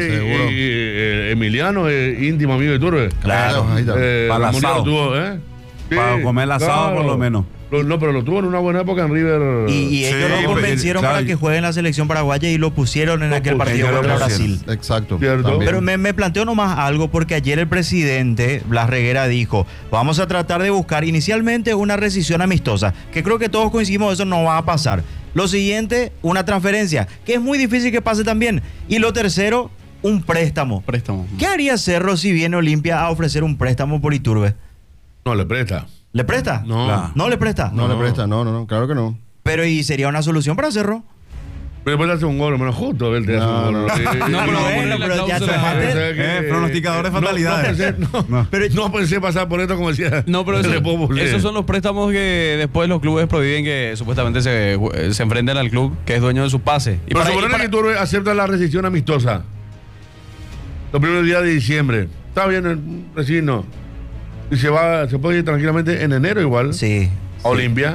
[SPEAKER 2] y Emiliano es íntimo amigo de Iturbe.
[SPEAKER 4] Claro, ahí está. Para el asado.
[SPEAKER 2] Tuvo,
[SPEAKER 4] para comer el asado por lo menos.
[SPEAKER 2] No, pero lo tuvo en una buena época en River.
[SPEAKER 3] Y ellos lo convencieron para que juegue en la selección paraguaya y lo pusieron en aquel partido contra Brasil.
[SPEAKER 5] Exacto.
[SPEAKER 3] Pero me planteo nomás algo, porque ayer el presidente Blas Reguera dijo: vamos a tratar de buscar inicialmente una rescisión amistosa, que creo que todos coincidimos, eso no va a pasar. Lo siguiente, una transferencia, que es muy difícil que pase también. Y lo tercero, un préstamo. ¿Qué haría Cerro si viene Olimpia a ofrecer un préstamo por Iturbe?
[SPEAKER 2] No, le presta.
[SPEAKER 3] ¿Le presta?
[SPEAKER 2] No.
[SPEAKER 3] ¿No le presta?
[SPEAKER 5] No le presta, no, claro que no.
[SPEAKER 3] Pero ¿y sería una solución para Cerro?
[SPEAKER 2] Pero después hace un gol, menos justo, él te hace un gol.
[SPEAKER 3] pero ya tomaste.
[SPEAKER 4] Pronosticador de fatalidades.
[SPEAKER 2] No pensé pasar por esto como decía.
[SPEAKER 1] No, pero esos son los préstamos que después los clubes prohíben que supuestamente se enfrenten al club que es dueño de su pase.
[SPEAKER 2] Pero suponer que Iturbe acepta la rescisión amistosa los primeros días de diciembre. Está bien, no. Y se puede ir tranquilamente en enero igual.
[SPEAKER 3] Sí.
[SPEAKER 2] A Olimpia.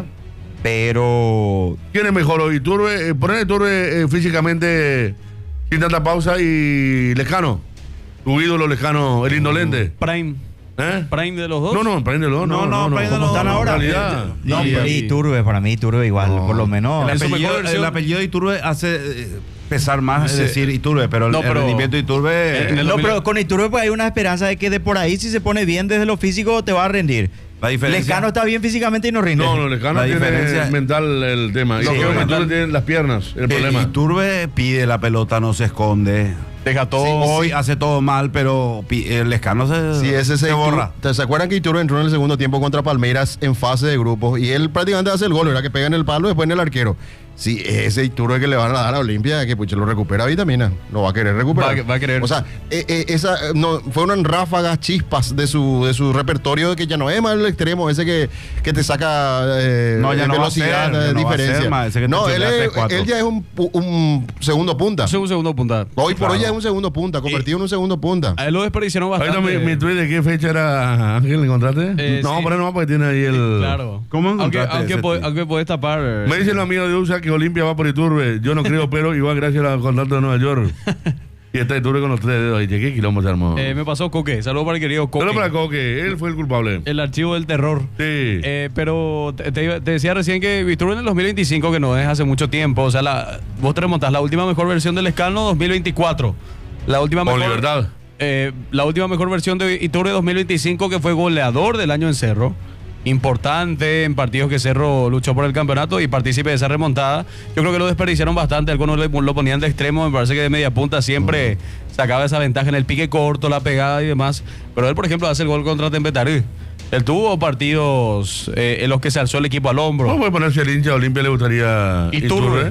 [SPEAKER 3] Pero
[SPEAKER 2] ¿quién es mejor? Iturbe, poner Iturbe físicamente sin tanta pausa y Lescano. Tu ídolo Lescano, el indolente.
[SPEAKER 1] Prime. ¿Prime de los dos?
[SPEAKER 2] No, Prime de los dos.
[SPEAKER 3] No, Prime de los dos. ¿Están ahora? No, Iturbe, para mí Iturbe igual, por lo menos.
[SPEAKER 4] El apellido de Iturbe hace pesar más, es decir, Iturbe, pero el rendimiento de Iturbe...
[SPEAKER 3] pero con Iturbe pues hay una esperanza de que de por ahí, si se pone bien desde lo físico, te va a rendir.
[SPEAKER 4] La diferencia...
[SPEAKER 3] Lescano está bien físicamente y no rinde.
[SPEAKER 2] No, Lescano tiene mental el tema.
[SPEAKER 4] Sí,
[SPEAKER 2] Iturbe tiene las piernas, el problema.
[SPEAKER 4] Iturbe pide la pelota, no se esconde.
[SPEAKER 1] Deja todo.
[SPEAKER 4] Hoy hace todo mal, pero el Lescano se borra.
[SPEAKER 5] ¿Se acuerdan que Iturbe entró en el segundo tiempo contra Palmeiras en fase de grupos? Y él prácticamente hace el gol, ¿verdad? Que pega en el palo y después en el arquero. Sí, ese Iturbe que le van a dar a Olimpia, que pues lo recupera vitamina, lo va a querer recuperar.
[SPEAKER 1] Va a querer.
[SPEAKER 5] O sea, fueron ráfagas, chispas de su repertorio, de que ya no es más el extremo, ese que te saca velocidad, diferencia. Él ya es un segundo punta.
[SPEAKER 1] Es un segundo punta.
[SPEAKER 5] Hoy por hoy ya es un segundo punta, convertido en un segundo punta.
[SPEAKER 1] A él lo desperdiciaron bastante.
[SPEAKER 2] Ahorita mi tweet, ¿de qué fecha era, Ángel? ¿Le encontraste? No, pero no, porque tiene ahí el...
[SPEAKER 1] Claro.
[SPEAKER 4] ¿Cómo encontraste?
[SPEAKER 1] Aunque podés tapar.
[SPEAKER 2] Me dice el amigo de USA que Olimpia va por Iturbe. Yo no creo, pero igual gracias al contrato de Nueva York. Y está Iturbe con los 3 dedos ahí. ¿Qué quilombo se armó?
[SPEAKER 1] Me pasó Coque. Saludos para el querido Coque.
[SPEAKER 2] Saludos para Coque. Él fue el culpable.
[SPEAKER 1] El archivo del terror.
[SPEAKER 2] Sí.
[SPEAKER 1] Pero te decía recién que Iturbe en el 2025, que no es hace mucho tiempo. O sea, vos te remontás la última mejor versión del Lescano 2024. La última
[SPEAKER 2] con
[SPEAKER 1] mejor,
[SPEAKER 2] libertad.
[SPEAKER 1] La última mejor versión de Iturbe 2025, que fue goleador del año en Cerro. Importante en partidos que Cerro luchó por el campeonato y partícipe de esa remontada. Yo creo que lo desperdiciaron bastante. Algunos lo ponían de extremo. Me parece que de media punta siempre sacaba esa ventaja en el pique corto, la pegada y demás. Pero él, por ejemplo, hace el gol contra Tempetarí. Él tuvo partidos en los que se alzó el equipo al hombro.
[SPEAKER 2] ¿Cómo puede ponerse el hincha? ¿A Olimpia le gustaría
[SPEAKER 1] Iturbe?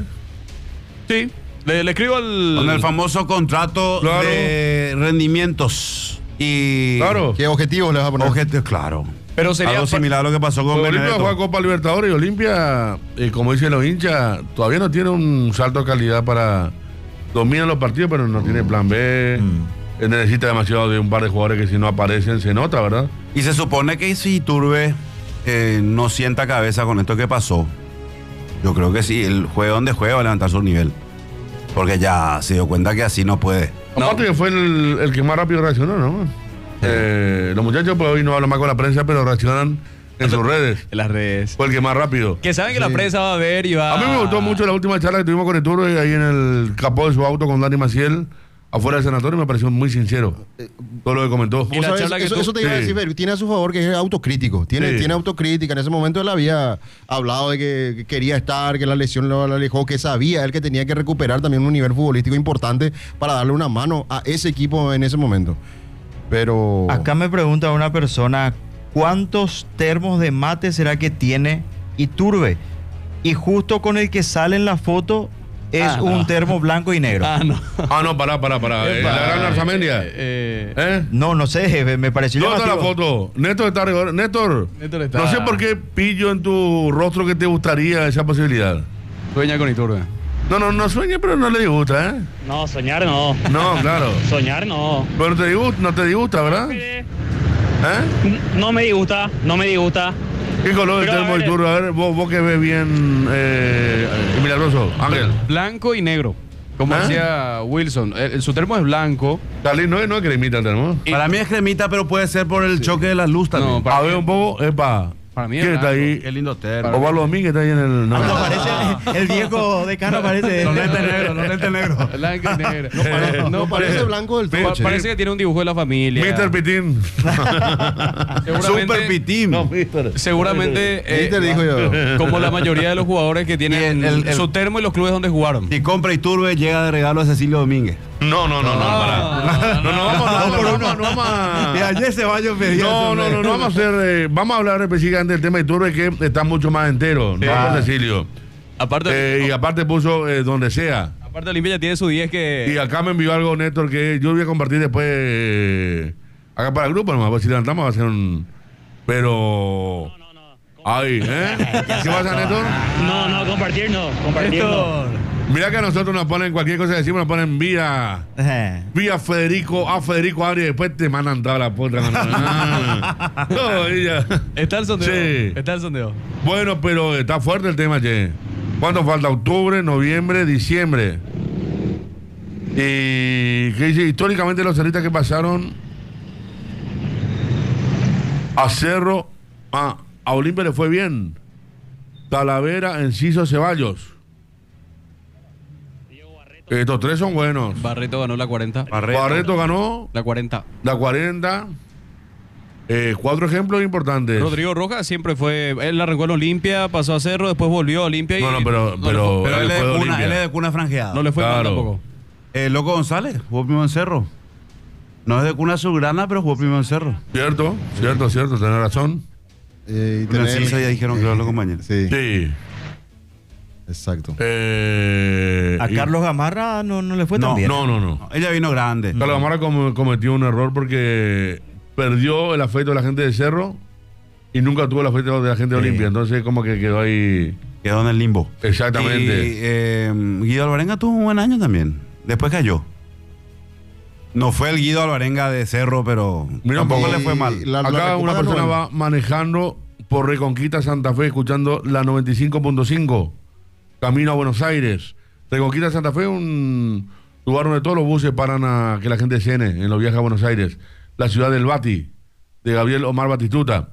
[SPEAKER 1] Sí. Le escribo
[SPEAKER 4] con el famoso contrato de rendimientos. Y
[SPEAKER 5] ¿qué objetivos le vas a poner?
[SPEAKER 4] Objetivos, claro.
[SPEAKER 1] Pero sería
[SPEAKER 4] algo similar a lo que pasó con
[SPEAKER 2] Olimpia
[SPEAKER 4] Benedetto.
[SPEAKER 2] juega Copa Libertadores y Olimpia, como dicen los hinchas, todavía no tiene un salto de calidad para... Domina los partidos, pero no tiene plan B. Necesita demasiado de un par de jugadores que si no aparecen se nota, ¿verdad?
[SPEAKER 4] Y se supone que si Iturbe no sienta cabeza con esto que pasó, yo creo que sí, el juego donde juega va a levantar su nivel. Porque ya se dio cuenta que así no puede.
[SPEAKER 2] Aparte que fue el que más rápido reaccionó, ¿no? Los muchachos pues hoy no hablan más con la prensa, pero reaccionan en sus redes.
[SPEAKER 1] En las redes.
[SPEAKER 2] Fue el que más rápido.
[SPEAKER 1] Que saben que la prensa va a ver y va...
[SPEAKER 2] A mí me gustó mucho la última charla que tuvimos con Iturbe ahí en el capó de su auto con Dani Maciel, afuera del sanatorio, me pareció muy sincero todo lo que comentó.
[SPEAKER 5] Y la charla eso te iba a decir, tiene a su favor que es autocrítico. Tiene autocrítica. En ese momento él había hablado de que quería estar, que la lesión lo alejó, que sabía él que tenía que recuperar también un nivel futbolístico importante para darle una mano a ese equipo en ese momento. Pero...
[SPEAKER 3] Acá me pregunta una persona, ¿cuántos termos de mate será que tiene Iturbe? Y justo con el que sale en la foto es un termo blanco y negro.
[SPEAKER 2] No, pará. La gran Arzamendia.
[SPEAKER 3] No sé, me pareció
[SPEAKER 2] llamativo. ¿Dónde está la foto? Néstor está. Néstor está. No sé por qué pillo en tu rostro que te gustaría esa posibilidad.
[SPEAKER 1] Sueña con Iturbe.
[SPEAKER 2] No sueña, pero no le disgusta, ¿eh?
[SPEAKER 9] No, soñar no.
[SPEAKER 2] No, claro.
[SPEAKER 9] Soñar no.
[SPEAKER 2] Pero no te disgusta, ¿verdad?
[SPEAKER 9] No me disgusta, no me disgusta.
[SPEAKER 2] ¿Qué color del termo y turno? A ver, vos que ves bien milagroso, Ángel.
[SPEAKER 1] Blanco y negro. Como decía Wilson, su termo es blanco.
[SPEAKER 2] Talín, no es cremita el termo.
[SPEAKER 4] Para mí es cremita, pero puede ser por el choque de la luz también.
[SPEAKER 2] A ver un poco,
[SPEAKER 1] para mí
[SPEAKER 2] ¿quién está ahí?
[SPEAKER 4] Qué lindo termo.
[SPEAKER 2] Osvaldo Domínguez está ahí en el... No,
[SPEAKER 3] parece el viejo de Cano, parece.
[SPEAKER 4] Los lentes negros.
[SPEAKER 1] Blanco y negro.
[SPEAKER 5] No parece blanco del todo.
[SPEAKER 1] Parece que tiene un dibujo de la familia.
[SPEAKER 2] Mr. Pitín.
[SPEAKER 4] Super Pitín.
[SPEAKER 2] No, Mr.
[SPEAKER 1] Seguramente,
[SPEAKER 5] Mister dijo yo.
[SPEAKER 1] como la mayoría de los jugadores que tienen su termo y los clubes donde jugaron.
[SPEAKER 4] Si compra Iturbe, llega de regalo a Cecilio Domínguez.
[SPEAKER 2] No, vamos
[SPEAKER 4] Y ayer Ceballos pedía.
[SPEAKER 2] No, vamos a hacer, vamos a hablar específicamente del tema de Iturbe, que está mucho más entero, no por Cecilio.
[SPEAKER 1] Aparte,
[SPEAKER 2] y aparte puso donde sea.
[SPEAKER 1] Aparte Olimpia ya tiene su 10 que...
[SPEAKER 2] Y acá me envió algo, Néstor, que yo voy a compartir después acá para el grupo nomás, pues si levantamos va a ser un... Pero... Ahí, ¿qué pasa, Néstor?
[SPEAKER 9] No, compartir no.
[SPEAKER 2] Mira que a nosotros nos ponen cualquier cosa que decimos, nos ponen vía Federico Ari, y después te mandan toda la puta.
[SPEAKER 1] Está el sondeo.
[SPEAKER 2] Sí.
[SPEAKER 1] Está el sondeo.
[SPEAKER 2] Bueno, pero está fuerte el tema, che. ¿Cuánto falta? Octubre, noviembre, diciembre. Y que dice, históricamente los cerristas que pasaron a Cerro, a Olimpia le fue bien. Talavera, Enciso, Ceballos. Estos tres son buenos.
[SPEAKER 1] Barreto ganó la 40.
[SPEAKER 2] Barreto ganó
[SPEAKER 1] la 40.
[SPEAKER 2] La 40. 4 ejemplos importantes.
[SPEAKER 1] Rodrigo Rojas siempre fue. Él arrancó en Olimpia, pasó a Cerro, después volvió a Olimpia.
[SPEAKER 4] Pero él es de cuna franjeada.
[SPEAKER 1] No le fue mal tampoco.
[SPEAKER 4] Loco González jugó primero en Cerro. No es de cuna azulgrana, pero jugó primero en Cerro.
[SPEAKER 2] Cierto, tenés razón.
[SPEAKER 4] Sí, ya dijeron que los compañeros.
[SPEAKER 5] Sí. Exacto.
[SPEAKER 3] A Carlos Gamarra no le fue tan bien.
[SPEAKER 2] No.
[SPEAKER 4] Ella vino grande.
[SPEAKER 2] Carlos Gamarra cometió un error porque perdió el afecto de la gente de Cerro y nunca tuvo el afecto de la gente de Olimpia. Entonces como que quedó ahí...
[SPEAKER 4] Quedó en el limbo.
[SPEAKER 2] Exactamente.
[SPEAKER 4] Y Guido Alvarenga tuvo un buen año también. Después cayó. No fue el Guido Alvarenga de Cerro, pero tampoco le fue mal.
[SPEAKER 2] Acá una persona va manejando por Reconquista Santa Fe, escuchando la 95.5. Camino a Buenos Aires. Reconquista Santa Fe, un lugar donde todos los buses paran a que la gente cene en los viajes a Buenos Aires. La ciudad del Bati, de Gabriel Omar Batistuta.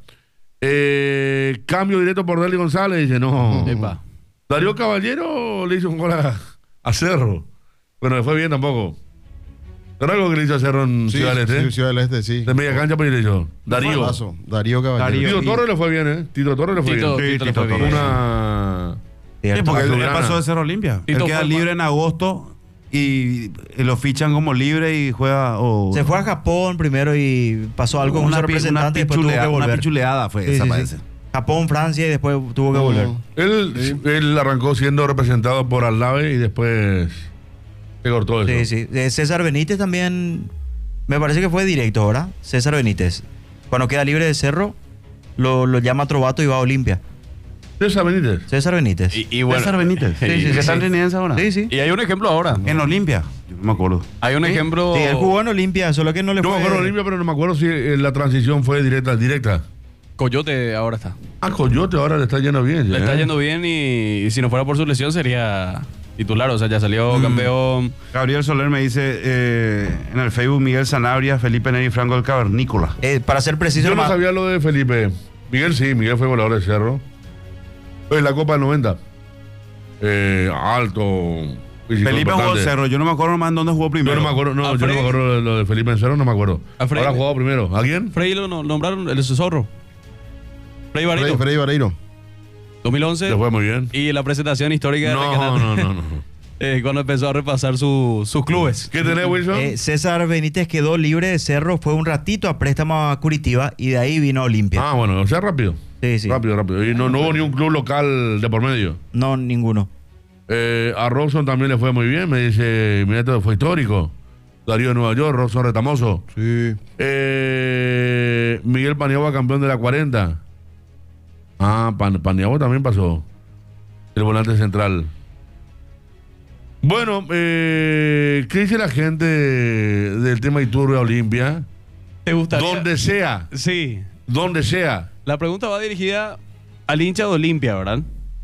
[SPEAKER 2] Cambio directo por Deli González, dice, no.
[SPEAKER 1] Epa.
[SPEAKER 2] Darío Caballero le hizo un gol a Cerro. Bueno, le fue bien tampoco. ¿Era algo que le hizo a Cerro en Ciudad del Este?
[SPEAKER 5] Sí, Ciudad del Este, sí.
[SPEAKER 2] De media cancha, pero le hizo. Darío Caballero. Tito Torres le fue bien, ¿eh? Tito Torres le fue bien.
[SPEAKER 1] Tito le fue bien.
[SPEAKER 2] Una...
[SPEAKER 4] Sí, porque él pasó de Cerro Olimpia. Él queda libre en agosto y lo fichan como libre y juega...
[SPEAKER 3] Se fue a Japón primero y pasó algo con su representante y después tuvo que volver.
[SPEAKER 4] Una pichuleada fue esa, parece.
[SPEAKER 3] Japón, Francia y después tuvo que volver.
[SPEAKER 2] Él arrancó siendo representado por Al-Lave y después se cortó eso.
[SPEAKER 3] Sí. César Benítez también me parece que fue directo, ¿verdad? César Benítez. Cuando queda libre de Cerro, lo llama Trovato y va a Olimpia.
[SPEAKER 2] César Benítez.
[SPEAKER 1] Y bueno,
[SPEAKER 4] César Benítez.
[SPEAKER 3] Sí,
[SPEAKER 4] ¿Qué está en Liniense ahora?
[SPEAKER 3] Sí.
[SPEAKER 1] Y hay un ejemplo ahora.
[SPEAKER 4] En Olimpia. Yo no me acuerdo.
[SPEAKER 1] Hay un ejemplo...
[SPEAKER 3] Sí, él jugó en Olimpia, solo que no le fue...
[SPEAKER 2] Yo me acuerdo en Olimpia, pero no me acuerdo si la transición fue directa.
[SPEAKER 1] Coyote ahora está.
[SPEAKER 2] Coyote ahora le está yendo bien.
[SPEAKER 1] Le está yendo bien y si no fuera por su lesión sería titular. O sea, ya salió campeón.
[SPEAKER 4] Gabriel Soler me dice en el Facebook Miguel Sanabria, Felipe Neri, Franco del Cavernícola.
[SPEAKER 3] Para ser preciso...
[SPEAKER 2] Yo no sabía lo de Felipe. Miguel fue goleador de Cerro. En la Copa del 90. Alto.
[SPEAKER 4] Felipe jugó en Cerro. Yo no me acuerdo más en dónde jugó primero.
[SPEAKER 2] Yo no me acuerdo lo de Felipe en Cerro, no me acuerdo. Ahora ha jugado primero. ¿A quién?
[SPEAKER 1] Frey lo nombraron el Zorro. Frei Vareiro. 2011.
[SPEAKER 2] Le fue muy bien.
[SPEAKER 1] Y la presentación histórica de
[SPEAKER 2] No.
[SPEAKER 1] cuando empezó a repasar sus clubes.
[SPEAKER 2] ¿Qué tenés, Wilson?
[SPEAKER 3] César Benítez quedó libre de Cerro, fue un ratito a préstamo a Curitiba y de ahí vino a Olimpia.
[SPEAKER 2] Bueno, o sea, rápido.
[SPEAKER 3] Sí.
[SPEAKER 2] Rápido. Y no hubo ni un club local de por medio.
[SPEAKER 3] No, ninguno.
[SPEAKER 2] A Robson también le fue muy bien. Me dice, mira, esto fue histórico. Darío de Nueva York, Robson Retamoso.
[SPEAKER 5] Sí.
[SPEAKER 2] Miguel Paniagua, campeón de la 40. Paniagua también pasó. El volante central. Bueno, ¿qué dice la gente del tema Iturbe a Olimpia?
[SPEAKER 1] ¿Te gustaría?
[SPEAKER 2] Donde sea.
[SPEAKER 1] Sí.
[SPEAKER 2] Donde sea.
[SPEAKER 1] La pregunta va dirigida al hincha de Olimpia, ¿verdad?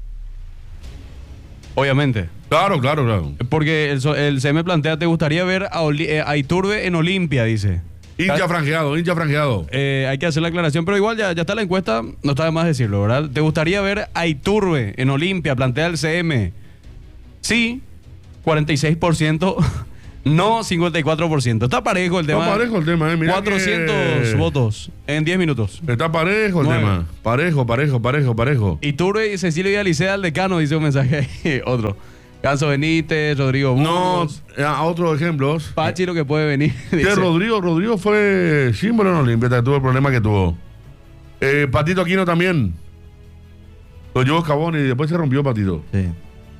[SPEAKER 1] Obviamente.
[SPEAKER 2] Claro.
[SPEAKER 1] Porque el CM plantea, ¿te gustaría ver a Iturbe en Olimpia? Dice.
[SPEAKER 2] Hincha franjeado.
[SPEAKER 1] Hay que hacer la aclaración, pero igual ya está la encuesta, no está de más decirlo, ¿verdad? ¿Te gustaría ver a Iturbe en Olimpia? Plantea el CM. Sí, 46%. No, 54%. Está parejo el tema.
[SPEAKER 2] Está parejo el tema, Mirá
[SPEAKER 1] 400 votos en 10 minutos.
[SPEAKER 2] Está parejo el
[SPEAKER 1] 9.
[SPEAKER 2] tema. Parejo.
[SPEAKER 1] Iturbe y Cecilio Villalicea al decano, dice un mensaje ahí. Otro. Ganso Benítez, Rodrigo Burgos.
[SPEAKER 2] No, otros ejemplos.
[SPEAKER 1] Pachi lo que puede venir.
[SPEAKER 2] Que Rodrigo fue símbolo en Olimpia, tuvo el problema que tuvo. Patito Aquino también. Lo llevó Cabón y después se rompió Patito.
[SPEAKER 3] Sí.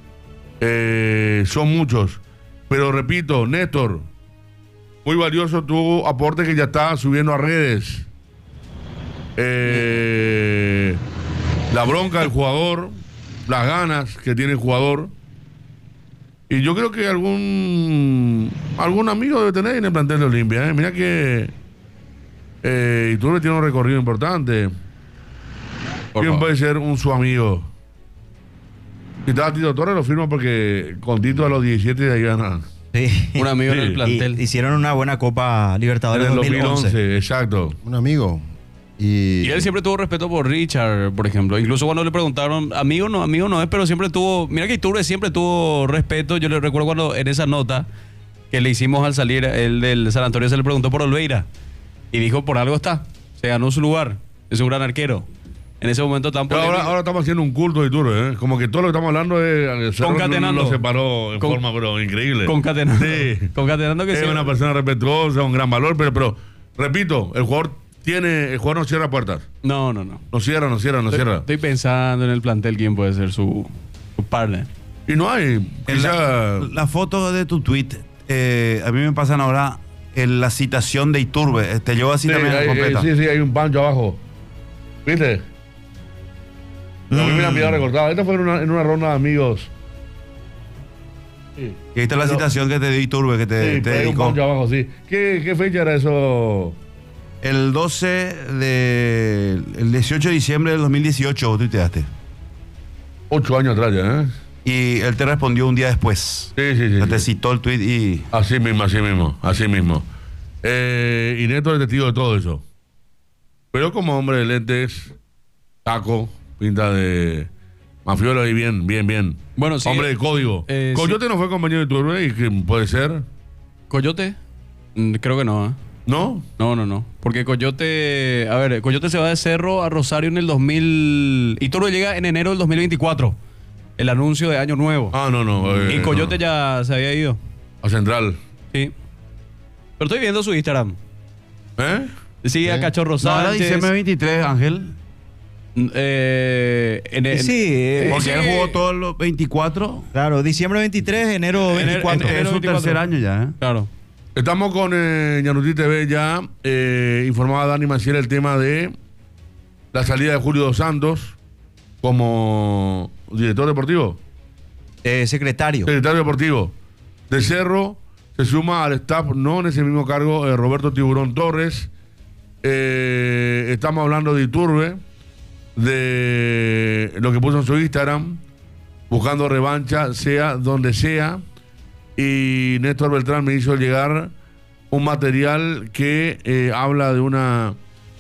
[SPEAKER 2] Son muchos. Pero repito, Néstor, muy valioso tu aporte que ya está subiendo a redes. La bronca del jugador, las ganas que tiene el jugador. Y yo creo que algún amigo debe tener en el plantel de Olimpia. Mira que Iturbe tiene un recorrido importante. ¿Quién puede ser su amigo? Si estaba Tito Torres, lo firma porque con Tito a los 17 de ahí ganan.
[SPEAKER 3] Sí.
[SPEAKER 1] Un amigo en el plantel.
[SPEAKER 3] Hicieron una buena Copa Libertadores
[SPEAKER 2] En el
[SPEAKER 3] 2011.
[SPEAKER 2] Exacto.
[SPEAKER 5] Un amigo.
[SPEAKER 1] Y él siempre tuvo respeto por Richard, por ejemplo. Incluso cuando le preguntaron, amigo no es, pero siempre tuvo. Mira que Iturbe siempre tuvo respeto. Yo le recuerdo cuando en esa nota que le hicimos al salir, el del San Antonio se le preguntó por Olveira. Y dijo, por algo está. Se ganó su lugar. Es un gran arquero. En ese momento tampoco.
[SPEAKER 2] Ahora estamos haciendo un culto de Iturbe, ¿eh? Como que todo lo que estamos hablando es.
[SPEAKER 1] Concatenando.
[SPEAKER 2] Lo separó en forma, pero increíble.
[SPEAKER 1] Concatenando.
[SPEAKER 2] Sí.
[SPEAKER 1] Concatenando que
[SPEAKER 2] es
[SPEAKER 1] sí.
[SPEAKER 2] una persona respetuosa, un gran valor, pero repito, el jugador no cierra puertas.
[SPEAKER 1] No.
[SPEAKER 2] No cierra.
[SPEAKER 1] Estoy pensando en el plantel quién puede ser su partner.
[SPEAKER 2] Y no hay.
[SPEAKER 4] La foto de tu tweet, a mí me pasan ahora en la citación de Iturbe. Te llevo así también completa.
[SPEAKER 2] Sí, hay un pancho abajo. ¿Viste? A mí me la han pillado recortada. Esta fue en una ronda de amigos. Sí.
[SPEAKER 4] Y ahí está la citación que te dio Iturbe, que te
[SPEAKER 2] hay
[SPEAKER 4] dedicó.
[SPEAKER 2] un pancho abajo, sí. ¿Qué fecha era eso?
[SPEAKER 4] El 18 de diciembre del 2018 vos tuiteaste.
[SPEAKER 2] 8 años atrás ya, ¿eh?
[SPEAKER 4] Y él te respondió un día después.
[SPEAKER 2] Sí.
[SPEAKER 4] Te citó el tweet y...
[SPEAKER 2] Así mismo. Y Neto es testigo de todo eso. Pero como hombre de lentes, taco, pinta de mafiolo y bien.
[SPEAKER 1] Bueno, sí.
[SPEAKER 2] Hombre de código. ¿Coyote sí no fue compañero de Iturbe? ¿Y qué puede ser?
[SPEAKER 1] ¿Coyote? Creo que no, ¿eh?
[SPEAKER 2] ¿No?
[SPEAKER 1] No. Porque Coyote se va de Cerro a Rosario en el 2000. Iturbe llega en enero del 2024. El anuncio de Año Nuevo.
[SPEAKER 2] No.
[SPEAKER 1] Y Coyote ya se había ido.
[SPEAKER 2] A Central.
[SPEAKER 1] Sí. Pero estoy viendo su Instagram. Sí, a Cachorro
[SPEAKER 4] No, era
[SPEAKER 1] Sánchez.
[SPEAKER 4] diciembre 23, Ángel.
[SPEAKER 3] Sí.
[SPEAKER 4] Porque él jugó todos los 24.
[SPEAKER 3] Claro, diciembre 23, enero 24.
[SPEAKER 4] Es su tercer año ya, ¿eh?
[SPEAKER 1] Claro.
[SPEAKER 2] Estamos con Ñandutí TV ya. Informaba Dani Maciel el tema de la salida de Julio Dos Santos como director deportivo.
[SPEAKER 3] Secretario
[SPEAKER 2] deportivo de Cerro. Se suma al staff, no en ese mismo cargo, Roberto Tiburón Torres. Estamos hablando de Iturbe, de lo que puso en su Instagram, buscando revancha, sea donde sea. Y Néstor Beltrán me hizo llegar un material que habla de una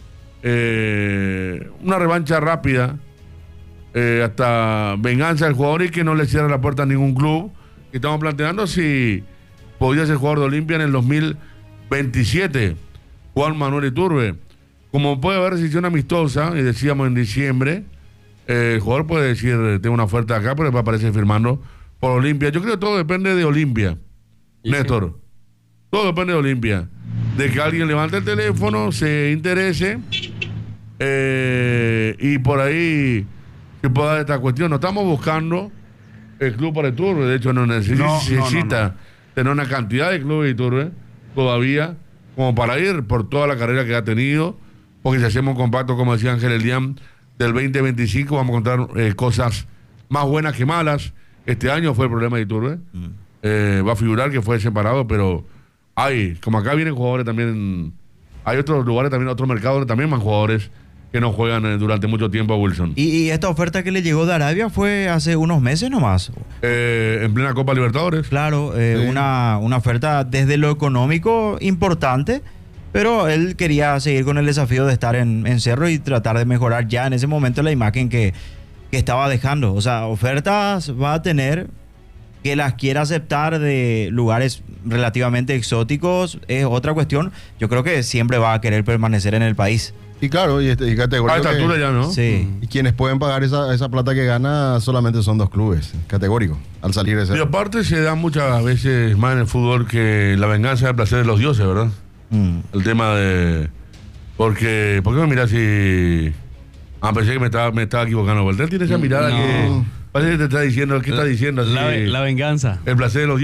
[SPEAKER 2] revancha rápida, hasta venganza del jugador y que no le cierra la puerta a ningún club. Y estamos planteando si podría ser jugador de Olimpia en el 2027, Juan Manuel Iturbe. Como puede haber decisión amistosa, y decíamos en diciembre, el jugador puede decir, tengo una oferta acá, pero después aparece firmando por Olimpia. Yo creo que todo depende de Olimpia, Néstor. Todo depende de Olimpia. De que alguien levante el teléfono, se interese, y por ahí se pueda dar esta cuestión. No estamos buscando el club para Iturbe, de hecho no necesita tener una cantidad de clubes de Iturbe todavía como para ir por toda la carrera que ha tenido, porque si hacemos un compacto, como decía Ángel Elián, del 2025 vamos a encontrar cosas más buenas que malas. Este año fue el problema de Iturbe, va a figurar, que fue separado, pero como acá vienen jugadores también, hay otros lugares también, otros mercados donde también más jugadores que no juegan durante mucho tiempo a Wilson.
[SPEAKER 3] ¿Y esta oferta que le llegó de Arabia fue hace unos meses nomás?
[SPEAKER 2] En plena Copa Libertadores.
[SPEAKER 3] Claro, una oferta desde lo económico importante, pero él quería seguir con el desafío de estar en Cerro y tratar de mejorar ya en ese momento la imagen que estaba dejando. O sea, ofertas va a tener, que las quiera aceptar de lugares relativamente exóticos es otra cuestión. Yo creo que siempre va a querer permanecer en el país.
[SPEAKER 5] Y claro, y categoría.
[SPEAKER 2] A esta altura ya, ¿no?
[SPEAKER 3] Sí.
[SPEAKER 5] Y quienes pueden pagar esa plata que gana solamente son 2 clubes, categóricos, al salir de Cerro.
[SPEAKER 2] Y aparte se da muchas veces más en el fútbol que la venganza es el placer de los dioses, ¿verdad? El tema de... ¿Por qué me mirás si... pensé que me estaba equivocando. Él tiene esa mirada que... Parece que te está diciendo, ¿qué está diciendo?
[SPEAKER 1] La venganza.
[SPEAKER 2] El placer de los dioses.